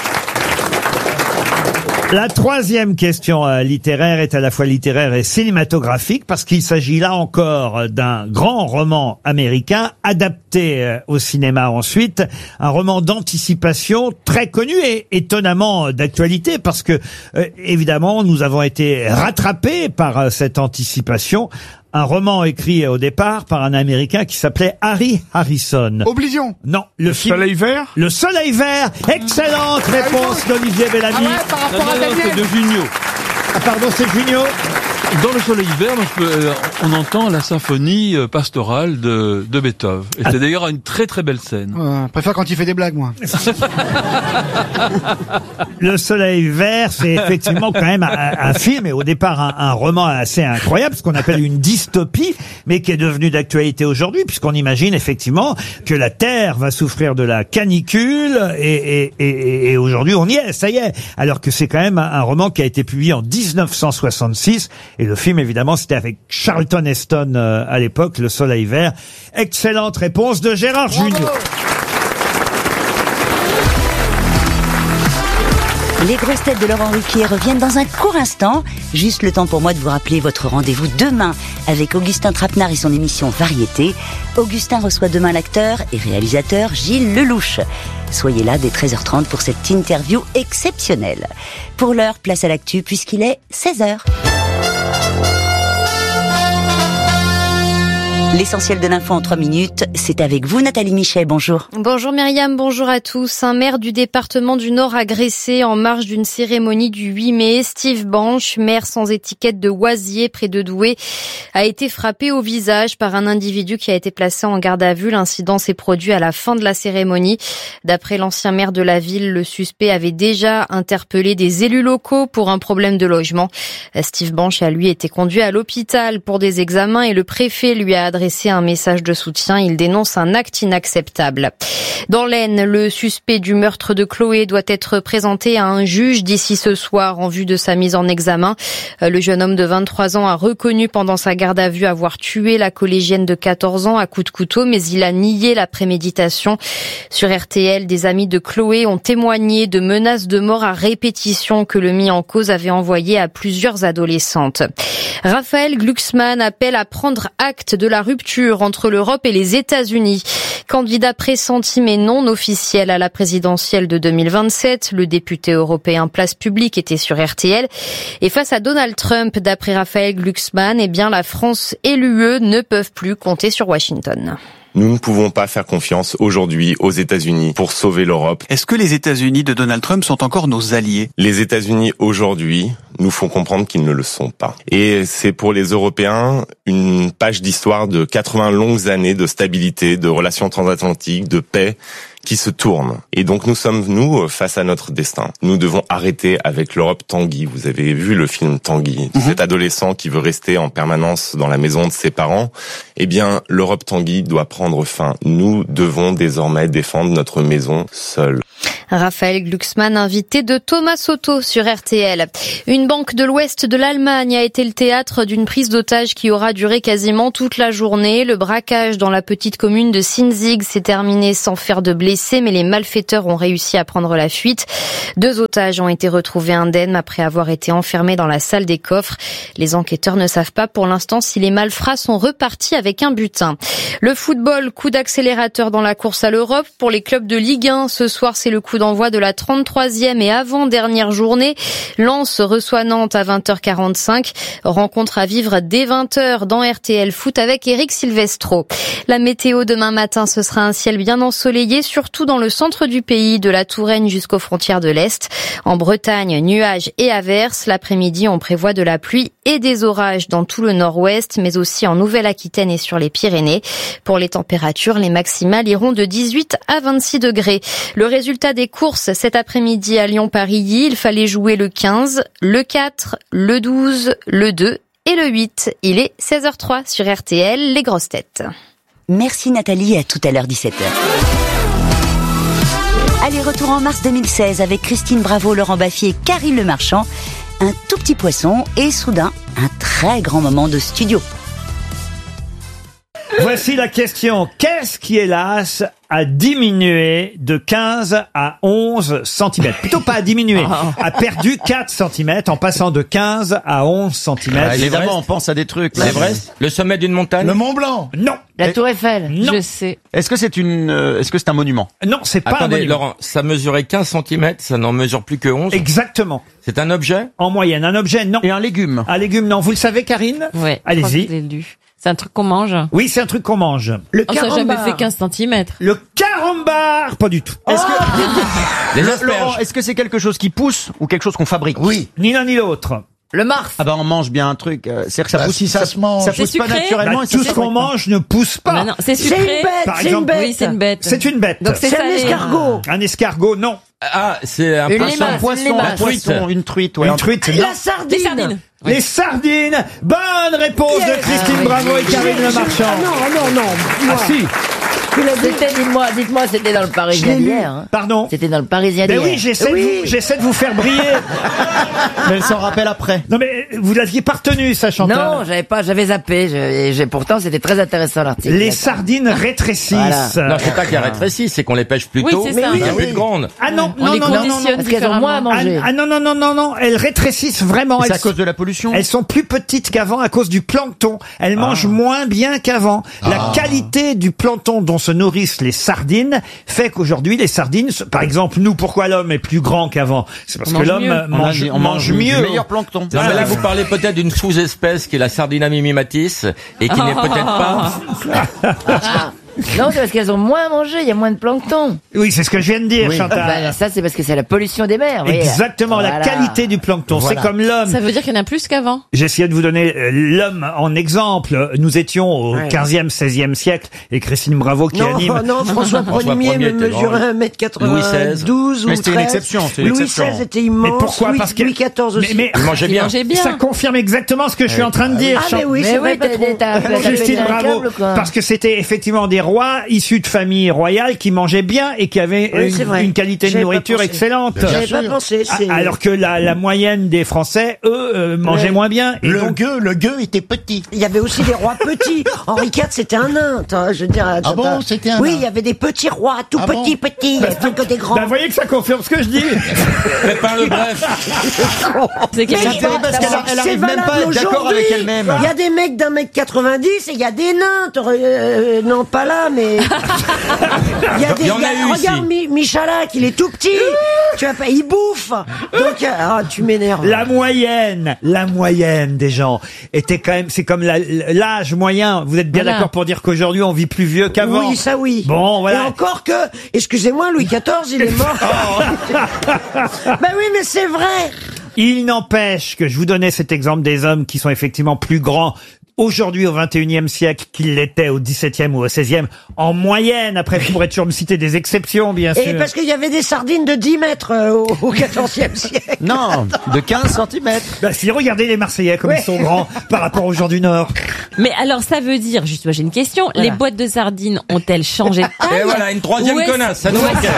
S2: La troisième question euh, littéraire est à la fois littéraire et cinématographique parce qu'il s'agit là encore d'un grand roman américain adapté euh, au cinéma ensuite, un roman d'anticipation très connu et étonnamment d'actualité parce que euh, évidemment nous avons été rattrapés par euh, cette anticipation. Un roman écrit au départ par un Américain qui s'appelait Harry Harrison.
S17: Oblivion.
S2: Non, le,
S6: Le
S2: film-
S6: soleil vert?
S2: Le Soleil Vert. Excellente réponse d'Olivier Bellamy.
S17: Ah ouais, par
S5: Non,
S17: rapport
S5: non,
S17: à
S5: non, c'est
S17: Daniel.
S5: de Junio.
S2: Ah, pardon, c'est Junio.
S5: Dans le soleil vert, moi, je peux, euh, on entend la symphonie euh, pastorale de, de Beethoven. Et c'est d'ailleurs une très très belle scène.
S17: Ouais, je préfère quand il fait des blagues, moi.
S2: Le Soleil Vert, c'est effectivement quand même un, un film et au départ un, un roman assez incroyable, ce qu'on appelle une dystopie, mais qui est devenu d'actualité aujourd'hui, puisqu'on imagine effectivement que la Terre va souffrir de la canicule et, et, et, et aujourd'hui on y est, ça y est. Alors que c'est quand même un, un roman qui a été publié en dix-neuf cent soixante-six et le film évidemment c'était avec Charlton Heston euh, à l'époque, Le Soleil Vert. Excellente réponse de Gérard Junior.
S1: Les grosses têtes de Laurent Ruquier reviennent dans un court instant. Juste le temps pour moi de vous rappeler votre rendez-vous demain avec Augustin Trapenard et son émission Variété. Augustin reçoit demain l'acteur et réalisateur Gilles Lelouch. Soyez là dès treize heures trente pour cette interview exceptionnelle. Pour l'heure, place à l'actu puisqu'il est seize heures. L'essentiel de l'info en trois minutes, c'est avec vous Nathalie Michet, bonjour.
S18: Bonjour Myriam, bonjour à tous. Un maire du département du Nord agressé en marge d'une cérémonie du huit mai. Steve Banche, maire sans étiquette de Oisier près de Douai, a été frappé au visage par un individu qui a été placé en garde à vue. L'incident s'est produit à la fin de la cérémonie. D'après l'ancien maire de la ville, le suspect avait déjà interpellé des élus locaux pour un problème de logement. Steve Banche a lui été conduit à l'hôpital pour des examens et le préfet lui a adressé un message de soutien. Il dénonce un acte inacceptable. Dans l'Aisne, le suspect du meurtre de Chloé doit être présenté à un juge d'ici ce soir en vue de sa mise en examen. Le jeune homme de vingt-trois ans a reconnu pendant sa garde à vue avoir tué la collégienne de quatorze ans à coups de couteau, mais il a nié la préméditation. Sur R T L, des amis de Chloé ont témoigné de menaces de mort à répétition que le mis en cause avait envoyées à plusieurs adolescentes. Raphaël Glucksmann appelle à prendre acte de la rupture entre l'Europe et les États-Unis. Candidat pressenti mais non officiel à la présidentielle de deux mille vingt-sept, le député européen Place Publique était sur R T L. Et face à Donald Trump, d'après Raphaël Glucksmann, eh bien la France et l'U E ne peuvent plus compter sur Washington.
S19: Nous ne pouvons pas faire confiance aujourd'hui aux États-Unis pour sauver l'Europe.
S20: Est-ce que les États-Unis de Donald Trump sont encore nos alliés?
S19: Les États-Unis aujourd'hui nous font comprendre qu'ils ne le sont pas. Et c'est pour les Européens une page d'histoire de quatre-vingts longues années de stabilité, de relations transatlantiques, de paix qui se tourne. Et donc nous sommes, nous, face à notre destin. Nous devons arrêter avec l'Europe Tanguy. Vous avez vu le film Tanguy, mmh. cet adolescent qui veut rester en permanence dans la maison de ses parents. Eh bien, l'Europe Tanguy doit prendre fin. Nous devons désormais défendre notre maison seule.
S18: Raphaël Glucksmann, invité de Thomas Soto sur R T L. Une banque de l'ouest de l'Allemagne a été le théâtre d'une prise d'otage qui aura duré quasiment toute la journée. Le braquage dans la petite commune de Sinzig s'est terminé sans faire de blessés, mais les malfaiteurs ont réussi à prendre la fuite. Deux otages ont été retrouvés indemnes après avoir été enfermés dans la salle des coffres. Les enquêteurs ne savent pas pour l'instant si les malfrats sont repartis avec un butin. Le football, coup d'accélérateur dans la course à l'Europe. Pour les clubs de Ligue un, ce soir, c'est le coup coup d'envoi de la trente-troisième et avant-dernière journée. Lens reçoit Nantes à vingt heures quarante-cinq. Rencontre à vivre dès vingt heures dans R T L Foot avec Eric Silvestro. La météo demain matin, ce sera un ciel bien ensoleillé, surtout dans le centre du pays, de la Touraine jusqu'aux frontières de l'Est. En Bretagne, nuages et averses. L'après-midi, on prévoit de la pluie et des orages dans tout le nord-ouest, mais aussi en Nouvelle-Aquitaine et sur les Pyrénées. Pour les températures, les maximales iront de dix-huit à vingt-six degrés. Le résultat des courses cet après-midi à Lyon-Paris, il fallait jouer le quinze, le quatre, le douze, le deux et le huit. Il est seize heures zéro trois sur R T L, les grosses têtes.
S1: Merci Nathalie, à tout à l'heure dix-sept heures. Allez, retour en mars deux mille seize avec Christine Bravo, Laurent Baffy et Karine Le Marchand. Un tout petit poisson et soudain, un très grand moment de studio.
S2: Voici la question. Qu'est-ce qui, hélas, a diminué de quinze à onze centimètres? Plutôt pas a diminué, a perdu quatre centimètres en passant de quinze à onze centimètres.
S21: Ah, évidemment, on pense à des trucs.
S22: L'Everest, le sommet d'une montagne.
S21: Le Mont Blanc.
S2: Non.
S21: La
S22: Tour Eiffel.
S2: Non.
S22: Je sais.
S21: Est-ce que c'est une, euh, est-ce que c'est un monument?
S2: Non, c'est pas
S22: Attendez,
S2: un monument.
S22: Laurent, ça mesurait quinze centimètres, ça n'en mesure plus que onze.
S2: Exactement.
S22: C'est un objet?
S2: En moyenne, un objet, non.
S21: Et un légume?
S2: Un légume, non. Vous le savez, Karine?
S23: Ouais.
S2: Allez-y.
S23: C'est un truc qu'on mange.
S2: Oui, c'est un truc qu'on mange.
S23: Le oh, ça n'a jamais fait quinze centimètres.
S2: Le carambar, pas du tout.
S21: Est-ce
S22: que...
S21: Les Laurent, est-ce que c'est quelque chose qui pousse ou quelque chose qu'on fabrique?
S2: Oui. Ni l'un ni l'autre.
S23: Le Mars.
S21: Ah bah on mange bien un truc. Euh, c'est-à-dire que ça
S6: Bah,
S21: pousse.
S6: si ça se mange.
S21: Ça pousse pas
S23: sucré
S21: naturellement.
S2: Bah,
S21: et ça
S2: tout
S21: se
S2: ce qu'on
S21: fabrique pas.
S2: mange ne pousse pas.
S23: Ah, non, c'est sucré.
S7: C'est une bête,
S2: Par
S7: c'est
S2: exemple,
S7: une bête.
S23: Oui, c'est une bête.
S2: C'est une bête.
S23: Donc c'est
S7: C'est un
S23: salé.
S7: escargot.
S2: Un escargot, non.
S22: Ah, c'est un
S23: Une
S22: poisson.
S23: limace,
S21: Un poisson,
S23: une limace.
S21: un poisson, une truite, ouais.
S2: Une
S21: un-
S2: truite, non.
S7: La sardine.
S23: Les sardines.
S2: Les sardines. Bonne réponse
S7: Yes.
S2: de Christine
S23: Ah, oui.
S2: Bravo et Karine Le Marchand.
S7: Ah non, ah non, non.
S2: Ah
S7: Moi.
S2: si.
S7: Tu l'as dit.
S23: C'était, dites-moi, dites-moi, c'était dans le Parisien
S7: Je l'ai lu.
S23: d'hier. Hein.
S2: Pardon.
S23: C'était dans le Parisien
S2: Mais
S23: d'hier.
S2: oui, j'essaie
S7: Oui.
S2: de vous, j'essaie de vous faire briller.
S21: Mais elle s'en rappelle après.
S2: Non mais vous l'aviez pas retenu, ça, Chantal.
S23: Non, j'avais pas, j'avais zappé. Je, et j'ai, pourtant, c'était très intéressant l'article.
S2: Les sardines rétrécissent.
S23: Voilà.
S22: Non, c'est pas qu'elles rétrécissent, c'est qu'on les pêche plus
S23: Oui,
S22: tôt.
S23: c'est
S22: il y
S23: ça.
S22: a
S23: Mais
S22: plus
S7: oui.
S22: de grandes.
S2: Ah non,
S23: On
S2: non,
S23: les
S2: non, non, non, non.
S23: conditionne Parce qu'elles ont moins à
S2: Ah,
S23: manger.
S2: ah non, non, non, non, non. Elles rétrécissent vraiment.
S21: C'est
S2: Elles,
S21: à cause de la pollution.
S2: elles sont plus petites qu'avant à cause du plancton. Elles mangent moins bien qu'avant. La qualité du plancton dont se nourrissent les sardines fait qu'aujourd'hui, les sardines, par exemple, nous, pourquoi l'homme est plus grand qu'avant? C'est parce
S23: On
S2: que
S23: mange
S2: l'homme
S23: mieux.
S21: On
S2: mange,
S21: a- on
S2: mange
S21: mange du
S2: mieux.
S21: meilleur plancton.
S22: Non, mais là, vous parlez peut-être d'une sous-espèce qui est la Sardina mimimatis et qui n'est peut-être pas.
S23: Ah. Non, c'est parce qu'elles ont moins à manger, il y a moins de plancton.
S2: Oui, c'est ce que je viens de dire,
S21: Oui.
S2: Chantal.
S23: Bah, ça, c'est parce que c'est la pollution des mers. vous voyez.
S2: Exactement, la
S23: Voilà.
S2: qualité du plancton.
S21: Voilà.
S2: C'est comme l'homme.
S23: Ça veut dire qu'il y en a plus qu'avant.
S2: J'essayais de vous donner euh, l'homme en exemple. Nous étions au
S7: Ouais.
S2: quinzième, seizième siècle et Christine Bravo qui
S7: Non,
S2: anime.
S7: non, François
S22: François
S7: Ier
S22: Ier était
S7: mesurait
S22: grand.
S7: un mètre
S22: Louis seize.
S7: quatre-vingt-douze ou
S21: Mais c'était une
S7: treize.
S21: exception, c'est une
S7: Louis
S21: exception.
S7: seize était immense.
S2: Mais pourquoi?
S7: Louis,
S2: Parce que
S7: Louis quatorze aussi.
S2: Mais,
S22: Il mangeait
S23: Il
S22: bien.
S23: mangeait bien.
S2: ça confirme exactement ce que je suis en train de dire.
S7: Ah,
S2: Chan-
S7: mais oui,
S23: Mais
S7: c'est
S23: oui,
S7: vrai,
S23: t'as-
S7: patron.
S23: t'as- t'as- t'as-
S2: Christine
S23: pété un
S2: Bravo,
S23: câble, quoi.
S2: parce que c'était effectivement des rois issus de familles royales qui mangeaient bien et qui avaient
S7: Oui, c'est
S2: une,
S7: vrai.
S2: une qualité de
S7: J'avais pas
S2: nourriture
S7: pensé.
S2: excellente.
S7: J'avais pas pensé.
S2: Ah,
S7: c'est-
S2: Alors que la, la moyenne des Français, eux, euh, mangeaient
S7: Ouais.
S2: moins bien. Et
S14: Le
S2: donc,
S14: gueux, le gueux était petit.
S7: Il y avait aussi des rois petits. Henri quatre, c'était un nain. Attends, je veux dire,
S14: Ah
S7: attends.
S14: bon, c'était un
S7: Oui,
S14: nain.
S7: il y avait des petits rois, tout
S14: Ah
S7: petits,
S14: bon
S7: petits. Il n'y avait pas que des grands.
S2: bah, vous voyez que ça confirme ce que je dis.
S22: Pépin le bref.
S23: C'est qu'elle
S7: Mais
S23: a
S7: il-
S23: pas-
S21: parce qu'elle a- elle
S7: c'est
S21: arrive même
S7: valable
S21: pas à être d'accord
S7: aujourd'hui.
S21: avec elle-même.
S7: Il y a des mecs d'un mètre quatre-vingt-dix et il y a des nains. T'aurais- euh, non, pas là, mais. Il y a des.
S22: Il y en a
S7: il y
S22: eu
S7: regarde
S22: ici.
S7: Mi- Michalak, il est tout petit. Tu vois pas, il bouffe. Donc, euh, ah, tu m'énerves.
S2: La moyenne, la moyenne des gens était quand même, c'est comme la- l'âge moyen. Vous êtes bien
S23: Voilà.
S2: d'accord pour dire qu'aujourd'hui on vit plus vieux qu'avant?
S7: Oui, ça oui.
S2: Bon, voilà.
S7: Et encore que, excusez-moi, Louis quatorze, il est mort. Ben oui, mais c'est vrai.
S2: Il n'empêche que je vous donnais cet exemple des hommes qui sont effectivement plus grands aujourd'hui au vingt et unième siècle qu'ils l'étaient au dix-septième ou au seizième en moyenne. Après, vous pourrez toujours me citer des exceptions, bien
S7: Et
S2: sûr.
S7: parce qu'il y avait des sardines de dix mètres euh, au, au quatorzième siècle.
S21: Non, de quinze centimètres.
S2: Bah, si, regardez les Marseillais comme
S7: Ouais.
S2: ils sont grands par rapport aux gens du Nord.
S23: Mais alors, ça veut dire, juste, moi j'ai une question. Les boîtes de sardines ont-elles changé de taille?
S22: Et voilà, une troisième
S23: Ou est-ce-
S22: connasse, ça nous
S23: ou est-ce-
S22: manquait.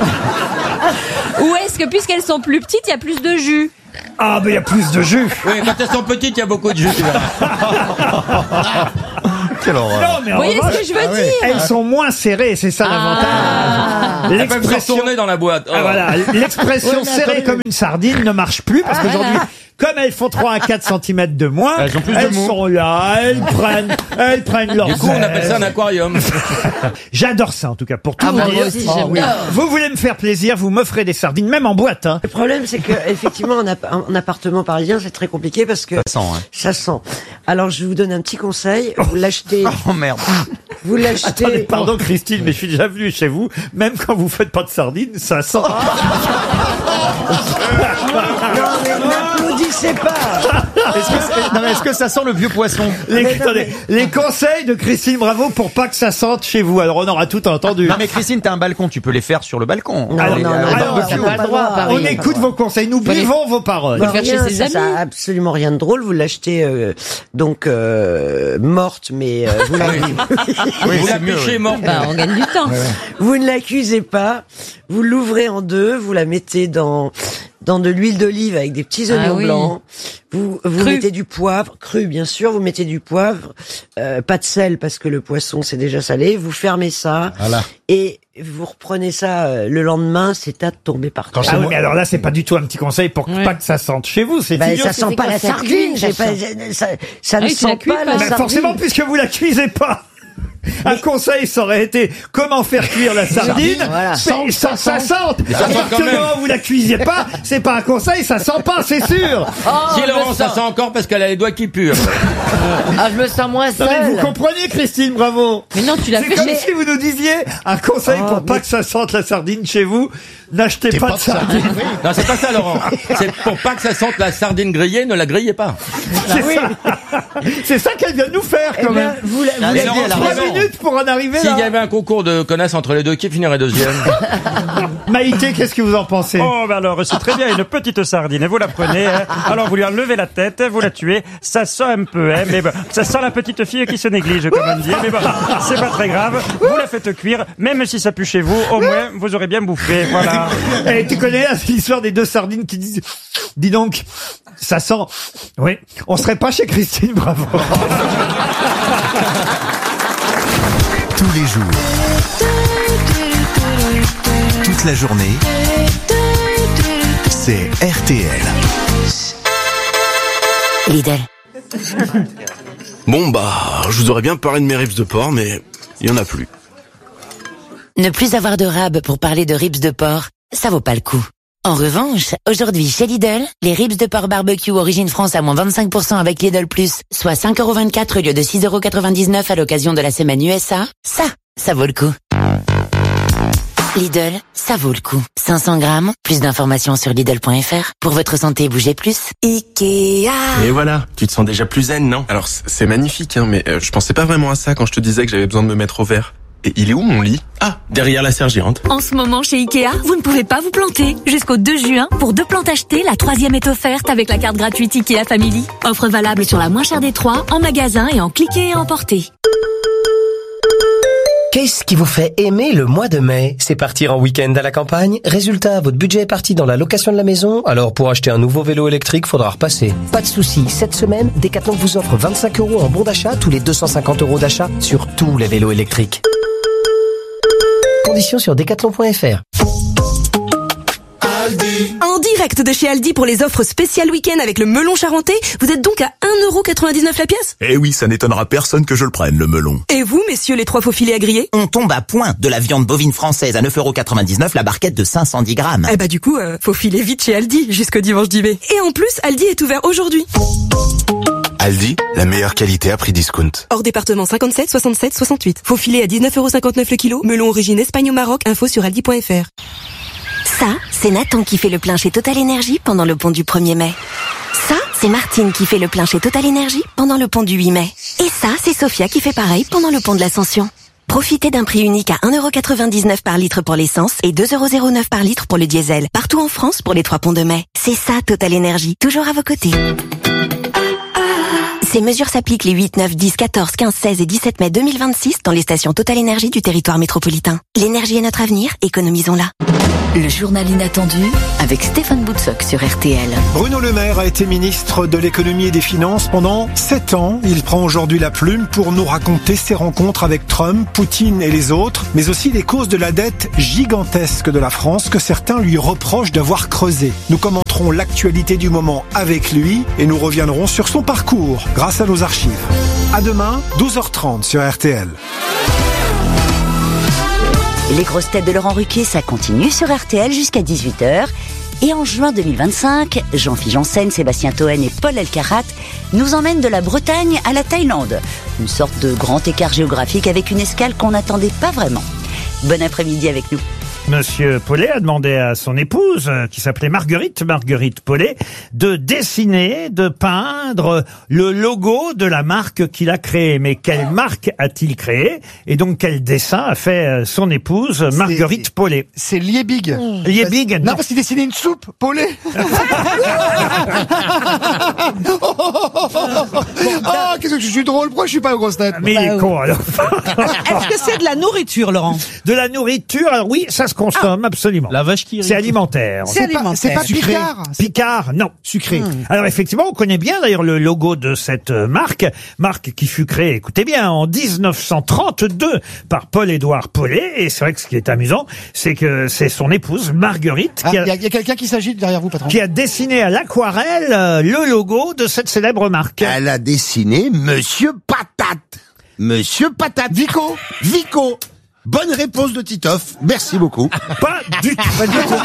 S23: Ou est-ce que puisqu'elles sont plus petites, il y a plus de jus?
S2: Ah, mais il y a plus de jus.
S22: Oui, quand elles sont petites, il y a beaucoup de jus. tu verras.
S21: Quelle horreur.
S2: Non, mais en
S23: Vous voyez
S2: revanche,
S23: ce que je veux
S14: Ah ouais.
S23: dire?
S2: elles sont moins serrées, c'est ça l'avantage.
S22: Elles peuvent se retourner dans la boîte. Oh.
S2: Ah, voilà, l'expression
S7: Ouais, mais
S2: serrée
S7: attendez.
S2: comme une sardine ne marche plus parce
S23: Ah,
S2: qu'aujourd'hui,
S23: voilà.
S2: comme elles font trois à quatre centimètres de moins,
S5: Elles ont plus de
S2: elles
S5: mots.
S2: sont là, elles prennent, elles prennent leur
S22: Du coup, on appelle ça un
S2: zeste.
S22: aquarium.
S2: J'adore ça, en tout cas, pour tout
S7: Ah,
S2: vous
S7: bah,
S2: dire.
S7: moi aussi, j'aime bien.
S2: Vous voulez me faire plaisir, vous m'offrez des sardines, même en boîte, hein.
S7: Le problème, c'est que effectivement, en, app- en appartement parisien, c'est très compliqué parce que
S21: Ça sent, hein.
S7: ça sent. Alors, je vous donne un petit conseil. Vous l'achetez.
S21: Oh merde.
S7: Vous l'achetez.
S2: Attendez, pardon Christine, mais je suis déjà venu chez vous, même quand vous faites pas de sardines, ça sent.
S7: Non, mais n'applaudissez pas.
S21: Est-ce que, c'est- non, mais est-ce que ça sent le vieux poisson?
S2: Les, attendez, les conseils de Christine Bravo pour pas que ça sente chez vous. Alors on aura tout entendu.
S21: Non mais Christine, t'as un balcon, tu peux les faire sur le balcon.
S7: Non,
S2: Alors,
S7: non, non,
S2: alors,
S7: non,
S2: alors,
S7: t'as pas le droit à Paris.
S2: on écoute vos conseils, nous buvons vos paroles.
S7: Non,
S23: le faire chez
S7: rien,
S23: ses
S7: ça,
S23: amis.
S7: ça a absolument rien de drôle. Vous l'achetez euh, donc euh, morte, mais euh, vous, la-
S21: Oui,
S22: Vous
S21: c'est
S22: la
S21: mieux,
S22: pêchez
S21: oui.
S22: morte.
S23: Bah, on gagne du temps.
S7: vous ne l'accusez pas. Vous l'ouvrez en deux. Vous la mettez dans dans de l'huile d'olive avec des petits oignons
S23: Ah oui.
S7: blancs. Vous vous
S23: Cru.
S7: mettez du poivre cru, bien sûr. Vous mettez du poivre, euh, pas de sel parce que le poisson c'est déjà salé. Vous fermez ça
S21: Voilà.
S7: et vous reprenez ça euh, le lendemain. C'est à tomber par terre.
S2: Ah oui, mais alors là, c'est pas du tout un petit conseil pour
S23: Ouais.
S2: pas que ça sente chez vous, c'est
S7: Ben,
S2: idiot.
S7: ça sent
S23: c'est
S7: pas
S23: quoi,
S7: la
S23: ça
S7: sardine,
S23: cuit,
S7: j'ai
S23: ça
S7: pas,
S23: sent.
S7: ça, ça
S23: Ah
S7: ne
S23: oui, tu la
S7: sent
S23: cuis
S7: pas
S23: pas.
S7: la
S2: Ben,
S7: sardine.
S2: forcément, puisque vous la cuisez pas. Un conseil, ça aurait été comment faire cuire la sardine
S7: Voilà.
S2: sans que ça, ça sente.
S22: ça
S2: À
S22: sent
S2: partir
S22: quand
S2: du
S22: même.
S2: moment où vous la cuisiez pas, c'est pas un conseil, ça sent pas, c'est sûr.
S22: Si Laurent, ça sent encore parce qu'elle a les doigts qui puent.
S4: Ah, je me sens moins
S2: Non, mais vous
S4: seule.
S2: comprenez, Christine, bravo.
S23: Mais non, tu l'as
S2: C'est
S23: fait
S2: comme
S23: chez...
S2: si vous nous disiez un conseil
S7: Oh,
S2: pour pas
S7: mais-
S2: que ça sente la sardine chez vous. N'achetez pas, de sardine.
S22: Non, c'est pas ça, Laurent. C'est pour pas que ça sente la sardine grillée, ne la grillez pas.
S2: C'est ça. C'est ça qu'elle vient de nous faire,
S7: Eh
S2: quand
S7: bien,
S2: même.
S7: vous, la- vous
S22: Mais
S7: l'avez-
S22: Laurent,
S2: Trois
S22: raison.
S2: minutes pour en arriver
S22: S'il y
S2: là.
S22: avait un concours de connasses entre les deux, qui finirait deuxième?
S2: Maïté, qu'est-ce que vous en pensez?
S9: Oh, ben alors, c'est très bien, une petite sardine, et vous la prenez, hein. Alors vous lui enlevez la tête, vous la tuez, ça sent un peu, hein, mais bon, ça sent la petite fille qui se néglige, comme on dit, mais bon, c'est pas très grave, vous la faites cuire, même si ça pue chez vous, au moins, vous aurez bien bouffé, voilà.
S2: Eh, tu connais là, l'histoire des deux sardines qui disent, dis donc, ça sent. Oui, on serait pas chez Christine, bravo.
S11: Tous les jours, toute la journée, c'est R T L.
S1: Lidl.
S24: Bon bah, je vous aurais bien parlé de mes ribs de porc, mais il y en a plus.
S1: Ne plus avoir de rab pour parler de ribs de porc, ça vaut pas le coup. En revanche, aujourd'hui chez Lidl, les ribs de porc barbecue origine France à moins vingt-cinq pour cent avec Lidl Plus, soit cinq euros vingt-quatre au lieu de six euros quatre-vingt-dix-neuf à l'occasion de la semaine U S A, ça, ça vaut le coup. Lidl, ça vaut le coup. cinq cents grammes, plus d'informations sur Lidl point F R. Pour votre santé, bougez plus. Ikea.
S24: Et voilà, tu te sens déjà plus zen, non? Alors c- c'est magnifique, hein, mais euh, je pensais pas vraiment à ça quand je te disais que j'avais besoin de me mettre au vert. Et il est où mon lit? Ah, derrière la sergérante.
S25: En ce moment, chez Ikea, vous ne pouvez pas vous planter. Jusqu'au deux juin, pour deux plantes achetées, la troisième est offerte avec la carte gratuite Ikea Family. Offre valable sur la moins chère des trois, en magasin et en cliquer et emporter.
S26: Qu'est-ce qui vous fait aimer le mois de mai? C'est partir en week-end à la campagne? Résultat, votre budget est parti dans la location de la maison? Alors pour acheter un nouveau vélo électrique, faudra repasser. Pas de souci, cette semaine, Decathlon vous offre vingt-cinq euros en bon d'achat tous les deux cent cinquante euros d'achat sur tous les vélos électriques. Conditions sur decathlon point F R.
S27: En direct de chez Aldi pour les offres spéciales week-end avec le melon charentais, vous êtes donc à un euro quatre-vingt-dix-neuf la pièce?
S11: Eh oui, ça n'étonnera personne que je le prenne, le melon.
S27: Et vous, messieurs les trois faux filets à griller?
S28: On tombe à point de la viande bovine française à neuf euros quatre-vingt-dix-neuf la barquette de cinq cent dix grammes.
S27: Eh bah du coup, euh, faut filer vite chez Aldi jusqu'au dimanche dix mai. Et en plus, Aldi est ouvert aujourd'hui.
S11: Aldi, la meilleure qualité à prix discount.
S27: Hors département cinquante-sept, soixante-sept, soixante-huit. Faux filet à dix-neuf euros cinquante-neuf le kilo. Melon origine Espagne au Maroc. Info sur aldi point F R.
S25: Ça, c'est Nathan qui fait le plein chez Total Énergie pendant le pont du premier mai. Ça, c'est Martine qui fait le plein chez Total Énergie pendant le pont du huit mai. Et ça, c'est Sophia qui fait pareil pendant le pont de l'Ascension. Profitez d'un prix unique à un euro quatre-vingt-dix-neuf par litre pour l'essence et deux euros zéro neuf par litre pour le diesel. Partout en France pour les trois ponts de mai. C'est ça, Total Énergie. Toujours à vos côtés. Ces mesures s'appliquent les huit, neuf, dix, quatorze, quinze, seize et dix-sept mai deux mille vingt-six dans les stations Total Énergie du territoire métropolitain. L'énergie est notre avenir, économisons-la. Le journal inattendu avec Stéphane Boutsock sur R T L.
S3: Bruno Le Maire a été ministre de l'économie et des finances pendant sept ans. Il prend aujourd'hui la plume pour nous raconter ses rencontres avec Trump, Poutine et les autres, mais aussi les causes de la dette gigantesque de la France que certains lui reprochent d'avoir creusée. Nous commenterons l'actualité du moment avec lui et nous reviendrons sur son parcours grâce à nos archives. À demain, douze heures trente sur R T L.
S1: Les grosses têtes de Laurent Ruquier, ça continue sur R T L jusqu'à dix-huit heures. Et en juin deux mille vingt-cinq, Jean-Philippe Janssen, Sébastien Toen et Paul Elkarat nous emmènent de la Bretagne à la Thaïlande. Une sorte de grand écart géographique avec une escale qu'on n'attendait pas vraiment. Bon après-midi avec nous.
S2: Monsieur Paulet a demandé à son épouse, qui s'appelait Marguerite, Marguerite Paulet, de dessiner, de peindre le logo de la marque qu'il a créée. Mais quelle marque a-t-il créé? Et donc quel dessin a fait son épouse, Marguerite Paulet?
S6: C'est Liebig.
S2: Liebig, non.
S6: Non, parce qu'il dessinait une soupe, Paulet. Oh, qu'est-ce que je suis drôle. Pourquoi je suis pas aux grosses têtes?
S2: Mais il est con, alors.
S8: Est-ce que c'est de la nourriture, Laurent?
S2: De la nourriture, alors oui, ça se consomme, ah, absolument.
S24: La vache qui rit.
S2: C'est alimentaire.
S8: C'est alimentaire.
S6: C'est pas
S2: Sucré.
S6: Picard.
S2: Picard, non.
S6: Sucré.
S2: Mmh. Alors effectivement, on connaît bien d'ailleurs le logo de cette marque, marque qui fut créée, écoutez bien, en dix-neuf cent trente-deux par Paul-Édouard Paulet. Et c'est vrai que ce qui est amusant, c'est que c'est son épouse, Marguerite,
S6: Ah,
S2: qui
S6: il
S2: a,
S6: y a, y a quelqu'un qui s'agite derrière vous, patron.
S2: qui a dessiné à l'aquarelle euh, le logo de cette célèbre marque.
S14: Elle a dessiné Monsieur Patate. Monsieur Patate. Vico. Vico. Bonne réponse de Titoff. Merci beaucoup.
S2: Pas du tout. Pas du tout.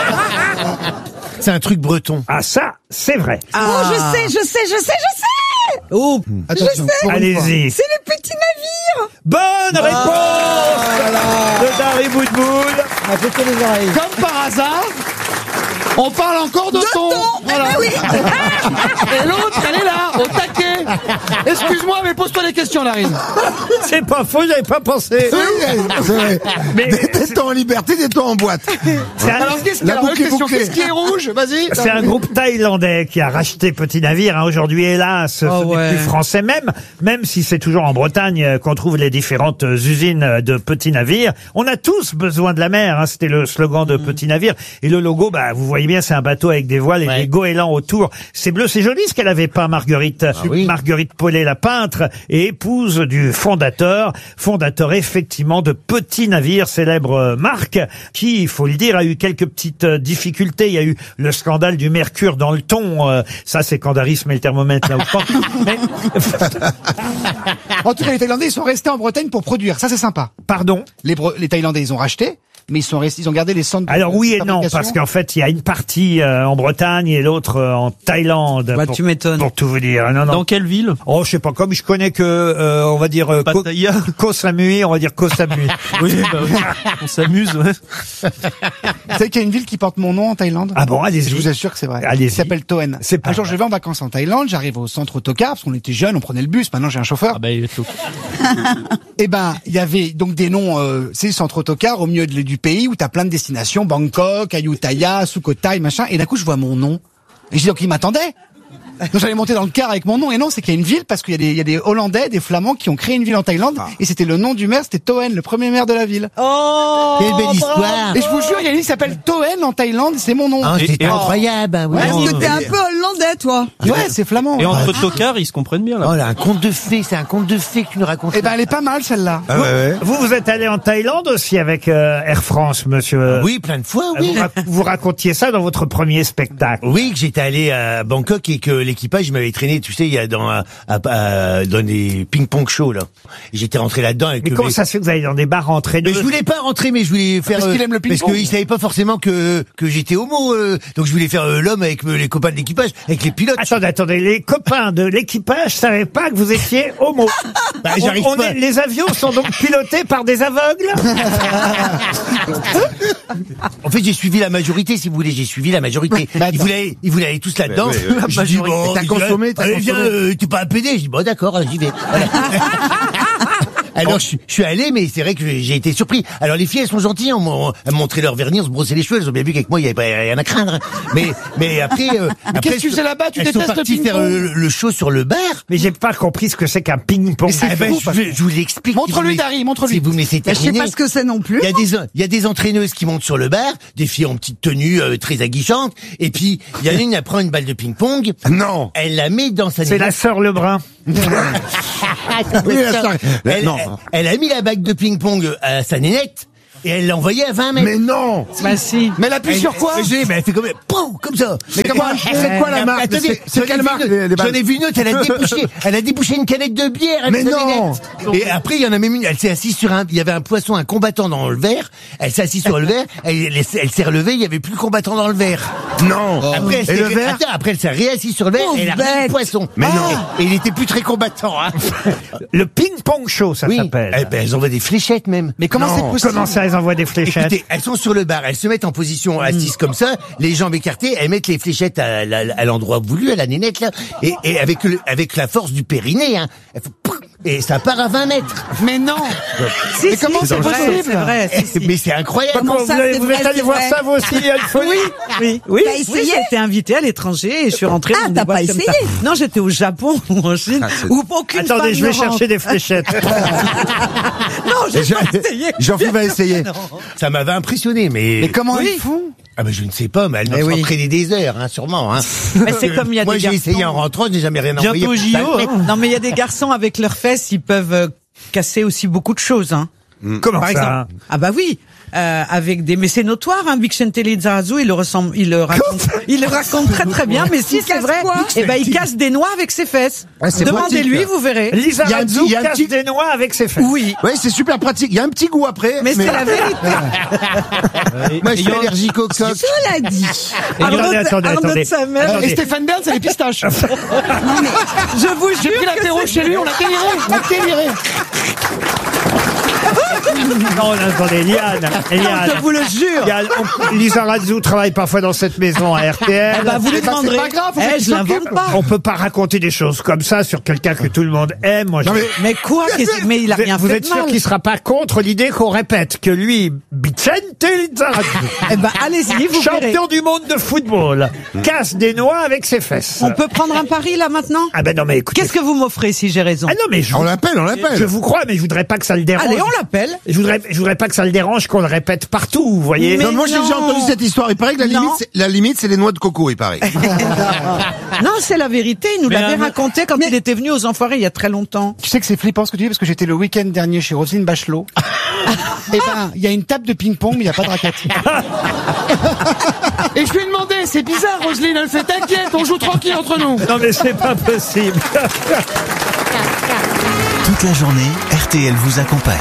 S14: C'est un truc breton.
S2: Ah ça, c'est vrai.
S8: Ah. Oh, je sais, je sais, je sais, je sais.
S6: Oh, attention.
S8: Je sais.
S2: Allez-y.
S8: C'est le petit navire.
S2: Bonne réponse
S6: Ah,
S2: de Dari Boudboul.
S6: m'a pété les oreilles. Comme par hasard, on parle encore de,
S8: De
S6: ton.
S8: ton.
S6: Voilà.
S8: Eh oui.
S6: Et l'autre, elle est là, au taquet. Excuse-moi, mais pose-toi des questions, Larry.
S2: C'est pas faux, j'avais pas pensé.
S14: Oui, c'est vrai.
S2: Mais
S14: Détends en liberté, détends en boîte.
S2: c'est un,
S6: Alors, qu'est-ce qu'il y
S14: La
S6: a
S14: boucle est
S6: question,
S14: bouclée.
S6: qu'est-ce qui est rouge? Vas-y.
S2: c'est un groupe thaïlandais qui a racheté Petit Navire. Hein. Aujourd'hui, hélas, ce
S8: Oh,
S2: n'est
S8: ouais.
S2: plus français même, même si c'est toujours en Bretagne euh, qu'on trouve les différentes euh, usines de Petit Navire. On a tous besoin de la mer. Hein. C'était le slogan de Petit Navire. Et le logo, bah, vous voyez bien, c'est un bateau avec des voiles et
S24: Ouais.
S2: des goélands autour. C'est bleu, c'est joli ce qu'elle avait peint, Marguerite.
S14: oui.
S2: Marguerite Paulet, la peintre et épouse du fondateur, fondateur effectivement de Petit Navire, célèbre euh, marque, qui, il faut le dire, a eu quelques petites euh, difficultés. Il y a eu le scandale du mercure dans le thon. Euh, ça, c'est quand Dari se met le thermomètre là où je pense. Mais,
S6: En tout cas, les Thaïlandais, ils sont restés en Bretagne pour produire. Ça, c'est sympa.
S2: pardon.
S6: Les, Bre- les Thaïlandais, ils ont racheté, mais ils sont restés, ils ont gardé les centres. de-
S2: Alors oui
S6: de
S2: et non,
S6: fabrication.
S2: parce qu'en fait, il y a une partie euh, en Bretagne et l'autre euh, en Thaïlande.
S8: Bah,
S2: pour,
S8: tu m'étonnes.
S2: Pour tout vous dire. Non, non.
S24: Dans quelle ville?
S2: Oh, je sais pas, comme je connais que, euh, on va dire, euh, Ko-
S24: Pattaya.
S2: Koh Samui, on va dire Koh Samui.
S24: Oui, bah oui. On s'amuse, ouais.
S6: Vous savez qu'il y a une ville qui porte mon nom en Thaïlande?
S2: Ah bon, allez-y.
S6: Je vous assure que c'est vrai.
S2: Allez-y.
S6: Il s'appelle Toen.
S2: C'est pas
S6: Un jour,
S2: vrai.
S6: je vais en vacances en Thaïlande, j'arrive au centre autocar, parce qu'on était jeunes, on prenait le bus, maintenant j'ai un chauffeur.
S24: Ah bah, il est tout.
S6: Eh ben, il y avait donc des noms, euh, c'est le centre autocar au milieu de- du pays où t'as plein de destinations, Bangkok, Ayutthaya, Sukhothai, machin, et d'un coup je vois mon nom. Et je dis donc il m'attendait. Donc j'allais monter dans le car avec mon nom, et non, c'est qu'il y a une ville, parce qu'il y a des, il y a des Hollandais, des Flamands qui ont créé une ville en Thaïlande, et c'était le nom du maire, c'était Toen, le premier maire de la ville.
S8: Oh.
S14: Quelle belle histoire.
S6: Et je vous jure, il y a une ville qui s'appelle Toen en Thaïlande, c'est mon nom.
S14: Ah,
S24: Et-
S14: c'est
S24: et-
S14: incroyable. Oui.
S8: Est-ce que t'es un peu hollandais, toi?
S6: Ouais, c'est flamand.
S24: Et entre tocards, ils se comprennent bien, là.
S14: Oh là, un conte de fées, c'est un conte de fées que tu nous racontes.
S6: Eh ben, elle est pas mal, celle-là.
S14: Ah ouais, ouais.
S2: Vous, vous êtes allé en Thaïlande aussi avec euh, Air France, monsieur.
S14: Oui, plein de fois,
S2: Euh,
S14: oui.
S2: Vous, rac- vous racontiez ça dans votre premier spectacle.
S14: Oui, que j'étais allé à Bangkok et que l'équipage m'avait traîné, tu sais, il y a dans, à- à- dans des ping-pong shows, là. Et j'étais rentré là-dedans avec
S2: Mais
S14: le
S2: comment
S14: mec-
S2: ça se fait que vous allez dans des bars entraîneux?
S14: Mais je voulais pas rentrer, mais je voulais faire.
S6: Parce qu'il aime le
S14: Parce
S6: ping-pong.
S14: qu'il savait pas forcément que que j'étais homo, euh, donc je voulais faire euh, l'homme avec euh, les copains de l'équipage, avec les pilotes.
S2: Attendez, attendez, les copains de l'équipage savaient pas que vous étiez homo.
S14: Bah,
S2: On-
S14: j'arrive
S2: on
S14: pas.
S2: est- les avions sont donc pilotés par des aveugles.
S14: En fait, j'ai suivi la majorité, si vous voulez, j'ai suivi la majorité.
S6: Bah,
S14: Ils voulaient, ils voulaient aller tous là-dedans.
S6: Mais oui, oui.
S14: Je dis,
S6: La majorité. T'as
S14: je dis,
S6: consommé, t'as
S14: allez, viens,
S6: consommé.
S14: euh, t'es pas un P D. Je dis, bon, d'accord, j'y vais. Voilà. Alors je, suis- je suis allé, mais c'est vrai que j'ai été surpris. Alors les filles, elles sont gentilles, elles m'ont elles m'ont montré leur vernis, on se brossait les cheveux, elles ont bien vu qu'avec moi il y avait pas rien à craindre. Mais mais après, euh, après
S6: qu'est-ce que tu faisais là-bas? Tu
S14: elles sont
S6: détestes le
S14: parties faire
S6: ping-pong?
S14: le, le show sur le bar.
S2: Mais j'ai pas compris ce que c'est qu'un ping-pong.
S14: Eh ben, je, je vous l'explique.
S6: Montre-lui,
S14: Si vous me-
S6: Dari, montre-lui.
S14: Si vous me laissez
S8: Je sais
S14: terminer.
S8: pas ce que c'est non plus.
S14: Il y a des il y a des entraîneuses qui montent sur le bar, des filles en petite tenue euh, très aguichantes, et puis il y en a une, elle prend une balle de ping-pong.
S10: Non.
S14: Elle la met dans sa
S2: C'est la sœur Lebrun.
S14: Oui,
S10: la sœur-
S14: elle,
S10: non.
S14: elle, elle a mis la bague de ping-pong à sa nénette et elle l'a envoyée à vingt mètres.
S10: Mais non.
S8: Bah si.
S6: Mais elle appuie
S14: Elle-
S6: sur quoi?
S14: j'ai- mais elle fait comme, poum, comme ça.
S10: Mais comment, c'est quoi la marque?
S14: Attendez,
S10: C'est- c'est
S14: j'en ai
S10: quelle
S14: vu
S10: marque,
S14: une-
S10: les- les balles
S14: J'en ai vu une autre, elle a débouché, elle a débouché une canette de bière. avec
S10: Mais
S14: sa
S10: non.
S14: nénette. Et après, il y en a même une, elle s'est assise sur un, il y avait un poisson, un combattant dans le verre, elle s'est assise sur le verre, elle, elle, elle s'est relevée, il y avait plus le combattant dans le verre.
S10: Non.
S14: Après, elle
S10: Et
S14: s'est,
S10: le verre?
S14: attends, après, elle s'est réassise sur le verre,
S8: Oh,
S14: et elle a remis
S8: bête.
S14: le poisson.
S10: Mais non.
S14: Et il était plus très combattant, hein.
S2: Le ping-pong show, ça
S14: Oui.
S2: s'appelle.
S14: Eh ben, elles envoient des fléchettes même.
S6: Mais comment
S10: Non.
S6: c'est possible?
S2: Comment ça, elles envoient des fléchettes?
S14: Écoutez, elles sont sur le bar, elles se mettent en position assise comme ça, les jambes écartées, elles mettent les fléchettes à, la- à l'endroit voulu, à la nénette là, et, et avec le, avec la force du périnée, hein, elles font pouf, et ça part à vingt mètres.
S6: Mais non.
S8: Si,
S6: Mais comment
S8: si,
S6: c'est
S8: vrai,
S6: possible?
S8: C'est vrai. si, si.
S14: Mais c'est incroyable.
S8: Comment
S2: vous
S8: ça,
S2: avez-
S8: c'est
S2: vous
S8: vrai,
S2: êtes allé
S8: c'est
S2: voir
S8: vrai.
S2: ça, vous aussi, Alphonie?
S8: Oui,
S2: oui.
S8: T'as
S12: Oui,
S8: essayé?
S12: j'ai été invitée à l'étranger et je suis rentrée
S8: Ah,
S12: dans des
S8: t'as
S12: boîtes
S8: pas
S12: comme
S8: essayé?
S12: ça. Non, j'étais au Japon ou en Chine, où aucune
S2: Attendez,
S12: femme
S2: je vais
S12: ne rentre.
S2: chercher des fléchettes.
S12: Non, j'ai
S10: Et
S12: pas
S10: je-
S12: essayé.
S10: Jean-Philippe va essayer.
S14: Ça m'avait impressionné, mais.
S6: Mais comment
S12: Oui.
S6: ils font?
S14: Ah ben je ne sais pas, mais elles
S12: Mais
S14: doivent
S12: oui.
S14: s'entraîner des heures, hein, sûrement. Hein.
S12: Mais c'est comme il y a
S14: Moi
S12: des
S14: j'ai
S12: garçons.
S14: essayé en rentrant, je n'ai jamais rien envoyé.
S12: Bientôt au J O.
S14: Ça-
S12: hein. Non, mais il y a des garçons avec leurs fesses, ils peuvent euh, casser aussi beaucoup de choses. Hein.
S2: Comment
S12: Par
S2: ça?
S12: exemple. Ah bah oui. Euh, avec des, mais c'est notoire, hein, Vicente Lizarazu, il le ressemble, il le raconte, il le raconte très très bien, mais si c'est
S8: casse
S12: vrai,
S8: quoi
S12: eh ben il casse des noix avec ses fesses.
S10: Ah, c'est
S12: Demandez-lui,
S10: pratique.
S12: vous verrez.
S2: Lisa
S10: Il y a un
S2: Razou
S10: petit- il y a un
S2: casse
S10: petit-
S2: des noix avec ses fesses.
S12: Oui.
S10: Oui, c'est super pratique. Il y a un petit goût après.
S12: Mais, c'est la vérité.
S14: Moi je suis allergique au coq.
S8: Cela dit.
S2: Attendez,
S12: Arnaud-
S2: attendez,
S12: Arnaud de
S2: attendez.
S12: sa mère.
S2: Attendez.
S6: Et Stéphane Bern, c'est les pistaches.
S12: Je vous
S6: J'ai
S12: jure
S6: pris
S12: que
S6: l'apéro
S12: c'est-
S6: chez lui, on l'a déliré. On l'a déliré.
S2: Non, attendez, Liane. Liane.
S12: Je vous le jure.
S2: Liane, on- Lisa Razou travaille parfois dans cette maison à R T L.
S12: Eh ben, vous lui
S6: bah, c'est
S12: demanderez.
S6: pas grave, faut
S12: Eh,
S6: qu'il
S12: je l'invente
S6: s'occupe.
S12: pas.
S2: On peut pas raconter des choses comme ça sur quelqu'un que tout le monde aime. Moi, je-
S12: Mais quoi qu'est-ce- Mais il a
S2: vous,
S12: rien
S2: vous
S12: fait
S2: êtes
S12: de
S2: sûr
S12: mal.
S2: qu'il sera pas contre l'idée qu'on répète que lui, Vicente Lizarazu,
S12: Eh ben, allez-y, vous verrez.
S2: champion du monde de football, casse des noix avec ses fesses.
S12: On peut prendre un pari là maintenant?
S2: Ah ben non mais écoutez.
S12: Qu'est-ce que vous m'offrez si j'ai raison?
S2: Ah non mais je,
S10: On l'appelle, on l'appelle.
S2: je vous crois, mais je voudrais pas que ça le dérange.
S12: Allez, on l'appelle.
S2: Je voudrais, je voudrais pas que ça le dérange qu'on le répète partout, vous voyez.
S12: Mais
S10: Non, moi j'ai
S12: non.
S10: déjà entendu cette histoire. Il paraît que la
S12: Non.
S10: limite, c'est- la limite, c'est les noix de coco, il paraît.
S12: Non, c'est la vérité. Il nous
S6: Mais
S12: l'avait
S6: la-
S12: raconté quand il était venu aux Enfoirés il y a très longtemps.
S6: Tu sais que c'est flippant ce que tu dis parce que j'étais le week-end dernier chez Roselyne Bachelot. Et ben, il y a une table de ping-pong, mais il n'y a pas de raquette. Et je lui ai demandé, c'est bizarre, Roselyne, elle fait t'inquiète, on joue tranquille entre nous.
S2: Non mais c'est pas possible.
S13: Toute la journée, R T L vous accompagne.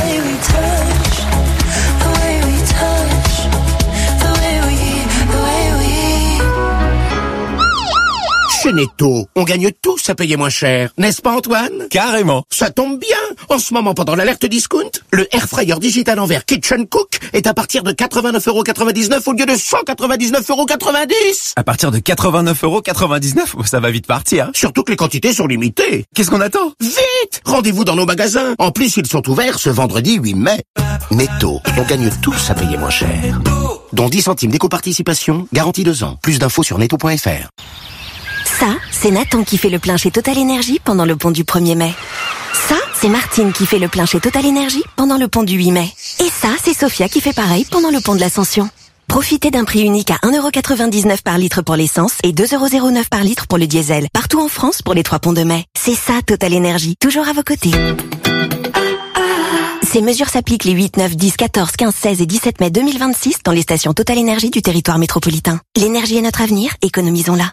S15: Chez Netto, on gagne tous à payer moins cher, n'est-ce pas Antoine?
S24: Carrément.
S15: Ça tombe bien. En ce moment, pendant l'alerte discount, le air fryer digital en verre Kitchen Cook est à partir de quatre-vingt-neuf euros quatre-vingt-dix-neuf au lieu de cent quatre-vingt-dix-neuf euros quatre-vingt-dix.
S24: À partir de quatre-vingt-neuf euros quatre-vingt-dix-neuf, ça va vite partir.
S15: Surtout que les quantités sont limitées.
S24: Qu'est-ce qu'on attend?
S15: Vite! Rendez-vous dans nos magasins. En plus, ils sont ouverts ce vendredi huit mai. Netto, on gagne tous à payer moins cher. Dont dix centimes d'éco-participation, garantie deux ans. Plus d'infos sur netto point f r.
S25: Ça, c'est Nathan qui fait le plein chez Total Énergie pendant le pont du premier mai. Ça, c'est Martine qui fait le plein chez Total Énergie pendant le pont du huit mai. Et ça, c'est Sophia qui fait pareil pendant le pont de l'Ascension. Profitez d'un prix unique à un euro quatre-vingt-dix-neuf par litre pour l'essence et deux euros zéro neuf par litre pour le diesel. Partout en France pour les trois ponts de mai. C'est ça, Total Énergie. Toujours à vos côtés. Ces mesures s'appliquent les huit, neuf, dix, quatorze, quinze, seize et dix-sept mai deux mille vingt-six dans les stations Total Énergie du territoire métropolitain. L'énergie est notre avenir, économisons-la.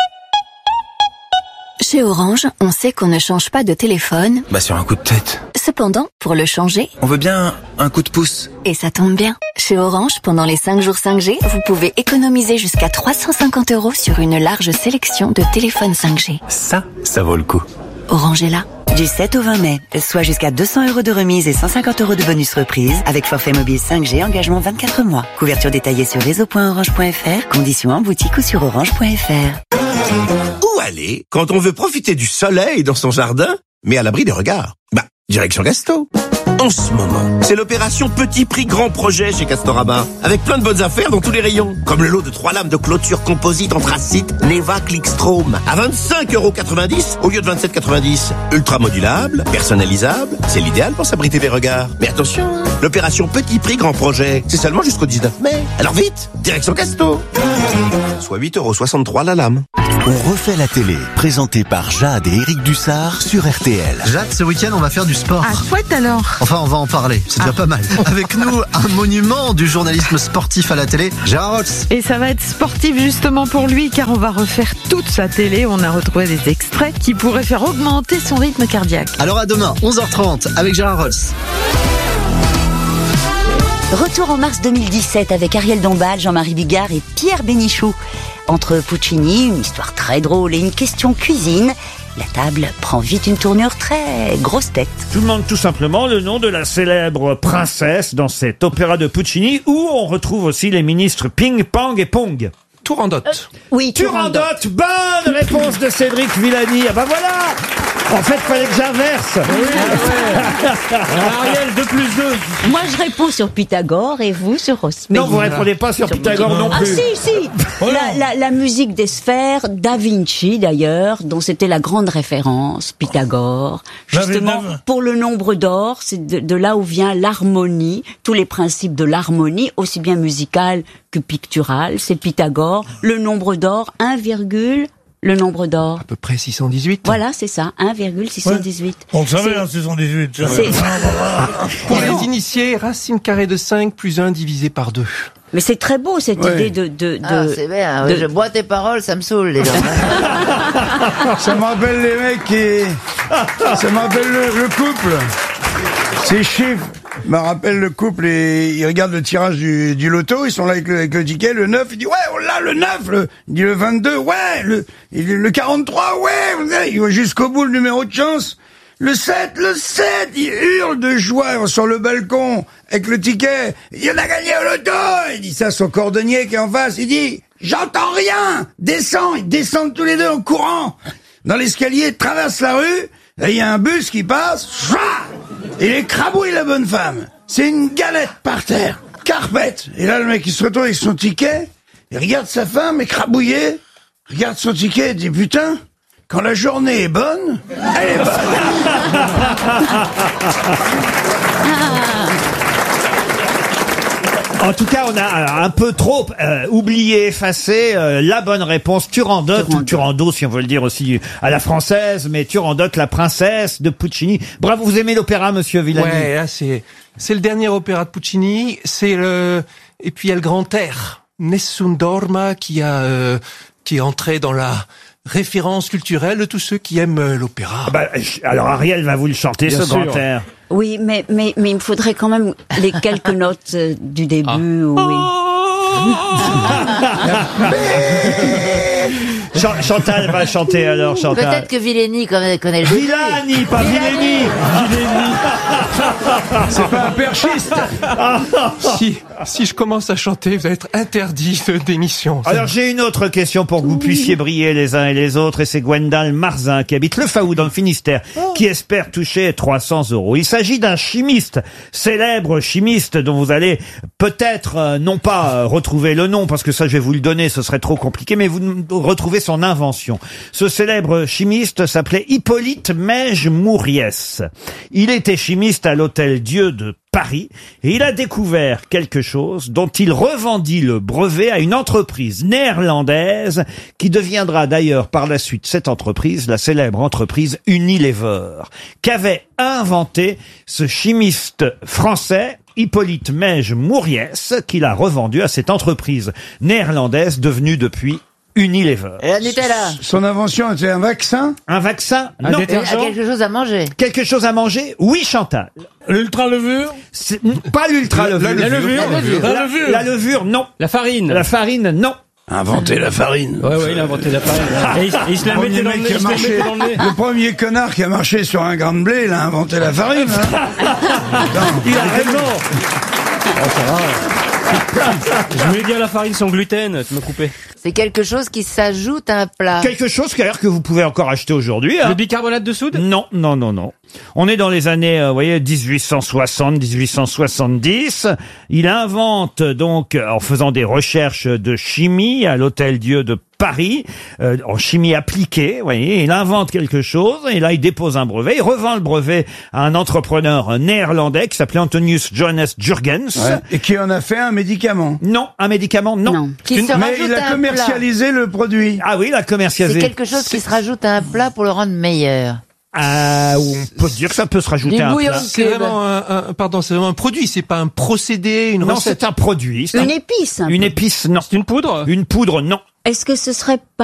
S16: Chez Orange, on sait qu'on ne change pas de téléphone.
S24: Bah sur un coup de tête.
S16: Cependant, pour le changer,
S24: On veut bien un coup de pouce.
S16: et ça tombe bien, chez Orange, pendant les cinq jours cinq G, vous pouvez économiser jusqu'à trois cent cinquante euros sur une large sélection de téléphones cinq G.
S24: Ça, ça vaut le coup.
S16: Orange est là.
S1: Du sept au vingt mai, soit jusqu'à deux cents euros de remise et cent cinquante euros de bonus reprise avec forfait mobile cinq G, engagement vingt-quatre mois. Couverture détaillée sur réseau point orange point f r, conditions en boutique ou sur orange point f r.
S15: Où aller quand on veut profiter du soleil dans son jardin, mais à l'abri des regards? Bah, direction Gasto. En ce moment, c'est l'opération Petit Prix Grand Projet chez Castorama, avec plein de bonnes affaires dans tous les rayons. Comme le lot de trois lames de clôture composite anthracite Neva Clickstrom à vingt-cinq euros quatre-vingt-dix au lieu de vingt-sept euros quatre-vingt-dix. Ultra modulable, personnalisable, c'est l'idéal pour s'abriter des regards. Mais attention, l'opération Petit Prix Grand Projet, c'est seulement jusqu'au dix-neuf mai. Alors vite, direction Gasto. Soit huit euros soixante-trois la lame.
S13: On refait la télé, présenté par Jade et Éric Dussard sur R T L.
S4: Jade, ce week-end, on va faire du sport.
S27: Ah, chouette alors.
S4: Enfin, on va en parler, c'est déjà pas mal. Avec nous, un monument du journalisme sportif à la télé, Gérard Rolls.
S8: Et ça va être sportif justement pour lui, car on va refaire toute sa télé. On a retrouvé des extraits qui pourraient faire augmenter son rythme cardiaque.
S4: Alors à demain, onze heures trente, avec Gérard Rolls.
S1: Retour en mars deux mille dix-sept avec Ariel Dombal, Jean-Marie Bigard et Pierre Bénichou. Entre Puccini, une histoire très drôle et une question cuisine, la table prend vite une tournure très grosse tête.
S2: Je vous demande tout simplement le nom de la célèbre princesse dans cet opéra de Puccini où on retrouve aussi les ministres Ping, Pang et Pong.
S24: Turandot.
S1: Euh, oui,
S2: Turandot. Bonne réponse de Cédric Villani. Ah bah voilà. En fait, fallait que j'inverse.
S5: Oui, ouais. Ariel, deux plus deux.
S17: Moi, je réponds sur Pythagore et vous sur Rosmé.
S2: Non, vous répondez pas sur, sur Pythagore non plus.
S17: Ah si, si.
S2: Voilà.
S17: La, la, la musique des sphères, Da Vinci d'ailleurs, dont c'était la grande référence, Pythagore. Justement, pour le nombre d'or, c'est de, de là où vient l'harmonie, tous les principes de l'harmonie, aussi bien musicale que picturale. C'est Pythagore. Le nombre d'or, un virgule... Le nombre d'or.
S24: À peu près six cent dix-huit.
S17: Voilà, c'est ça, un virgule six cent dix-huit.
S5: Ouais. On le savait, hein, six cent dix-huit.
S24: Pour les initiés, racine carrée de cinq plus un divisé par deux.
S17: Mais c'est très beau, cette
S5: ouais.
S17: idée de... de, de
S18: ah, c'est bien,
S17: de...
S18: je bois tes paroles, ça me saoule, les gars.
S5: Ça me rappelle les mecs qui... Ça me rappelle le, le couple. Ces chiffres me rappellent le couple et ils regardent le tirage du, du loto, ils sont là avec le, avec le ticket, le neuf, il dit ouais, on l'a, le neuf, le, il dit le vingt-deux, ouais, le, il dit le quarante-trois, ouais, il va jusqu'au bout le numéro de chance. Le sept, le sept, il hurle de joie sur le balcon avec le ticket. Il dit, on a gagné au loto. Il dit ça à son cordonnier qui est en face. Il dit, j'entends rien. Descends. Ils descendent tous les deux en courant. Dans l'escalier, traverse la rue. Là, il y a un bus qui passe. Il écrabouille la bonne femme. C'est une galette par terre. Carpette. Et là, le mec, il se retrouve avec son ticket. Il regarde sa femme écrabouillée. Regarde son ticket et dit, putain. Quand la journée est bonne, elle est bonne.
S2: En tout cas, on a un peu trop euh, oublié, effacé euh, la bonne réponse. Turandot, ou Turando, si on veut le dire aussi à la française, mais Turandot, la princesse de Puccini. Bravo, vous aimez l'opéra, monsieur Villani?
S24: Ouais, là, c'est, c'est le dernier opéra de Puccini. C'est le, et puis il y a le grand air, Nessun Dorma, qui a, euh, qui est entré dans la référence culturelle de tous ceux qui aiment l'opéra.
S2: Ah bah, alors Ariel va vous le chanter, bien ce sûr. Grand air.
S17: Oui, mais, mais, mais il me faudrait quand même les quelques notes euh, du début. Ah. Oui.
S2: Ch- Chantal va chanter alors, Chantal.
S18: Peut-être que Villani connaît, connaît le début.
S2: Villani, pas Villani.
S5: C'est pas un perchiste.
S24: si, si je commence à chanter, vous allez être interdit de d'émission.
S2: Alors j'ai une autre question pour que vous puissiez briller les uns et les autres, et c'est Gwendal Marzin qui habite Le Faou dans le Finistère, qui espère toucher trois cents euros. Il s'agit d'un chimiste, célèbre chimiste dont vous allez peut-être euh, non pas euh, retrouver le nom, parce que ça je vais vous le donner, ce serait trop compliqué, mais vous retrouvez son invention. Ce célèbre chimiste s'appelait Hippolyte Mège-Mouriès. Il était chimiste à l'Hôtel Dieu de Paris et il a découvert quelque chose dont il revendit le brevet à une entreprise néerlandaise qui deviendra d'ailleurs par la suite cette entreprise, la célèbre entreprise Unilever, qu'avait inventé ce chimiste français Hippolyte Mège-Mouriès, qu'il a revendu à cette entreprise néerlandaise devenue depuis Unilever.
S18: Et la Nutella.
S5: Son invention était un vaccin?
S2: Un vaccin?
S18: Un
S2: non.
S18: détergent? Quelque chose à manger?
S2: Quelque chose à manger? Oui, Chantal.
S5: L'ultra-levure?
S2: C'est pas l'ultra-levure.
S5: La, la, la levure?
S2: La levure. La levure. La levure, non.
S5: La farine?
S2: La farine, non.
S5: Inventé la farine.
S19: Ouais, ouais, il a inventé la farine. Et il, il se la mettait dans le nez, il se la mettait dans le nez.
S5: Le premier connard qui a marché sur un grain de blé, il a inventé la farine. Hein.
S2: Il a raison.
S19: Je voulais dire la farine sans gluten, tu m'as coupé.
S18: C'est quelque chose qui s'ajoute à un plat.
S2: Quelque chose d'ailleurs que vous pouvez encore acheter aujourd'hui. Hein.
S19: Le bicarbonate de soude?
S2: Non, non, non, non. On est dans les années, euh, vous voyez, dix-huit cent soixante, dix-huit cent soixante-dix. Il invente donc, en faisant des recherches de chimie à l'Hôtel-Dieu de Paris, euh, en chimie appliquée, vous voyez, il invente quelque chose, et là il dépose un brevet, il revend le brevet à un entrepreneur néerlandais qui s'appelait Antonius Johannes Jurgens.
S5: Ouais. Et qui en a fait un médicament.
S2: Non, un médicament, non.
S18: Non. Qui se
S5: Mais
S18: rajoute
S5: il
S18: à
S5: a
S18: un
S5: commercialisé le produit.
S2: Ah oui, il a
S18: C'est
S2: commercialisé.
S18: quelque chose qui se rajoute à un plat pour le rendre meilleur.
S2: Ah, on peut dire que ça peut se rajouter
S18: Du
S2: à un
S18: bouillon
S2: plat.
S18: de
S24: C'est
S18: cube.
S24: vraiment un, un- pardon, c'est vraiment un produit, c'est pas un procédé, une
S2: Non,
S24: recette.
S2: c'est un produit. c'est
S17: Une
S2: un-
S17: épice. un
S2: Une
S17: peu.
S2: épice, non.
S19: C'est une poudre?
S2: Une poudre, non.
S17: Est-ce que ce serait pas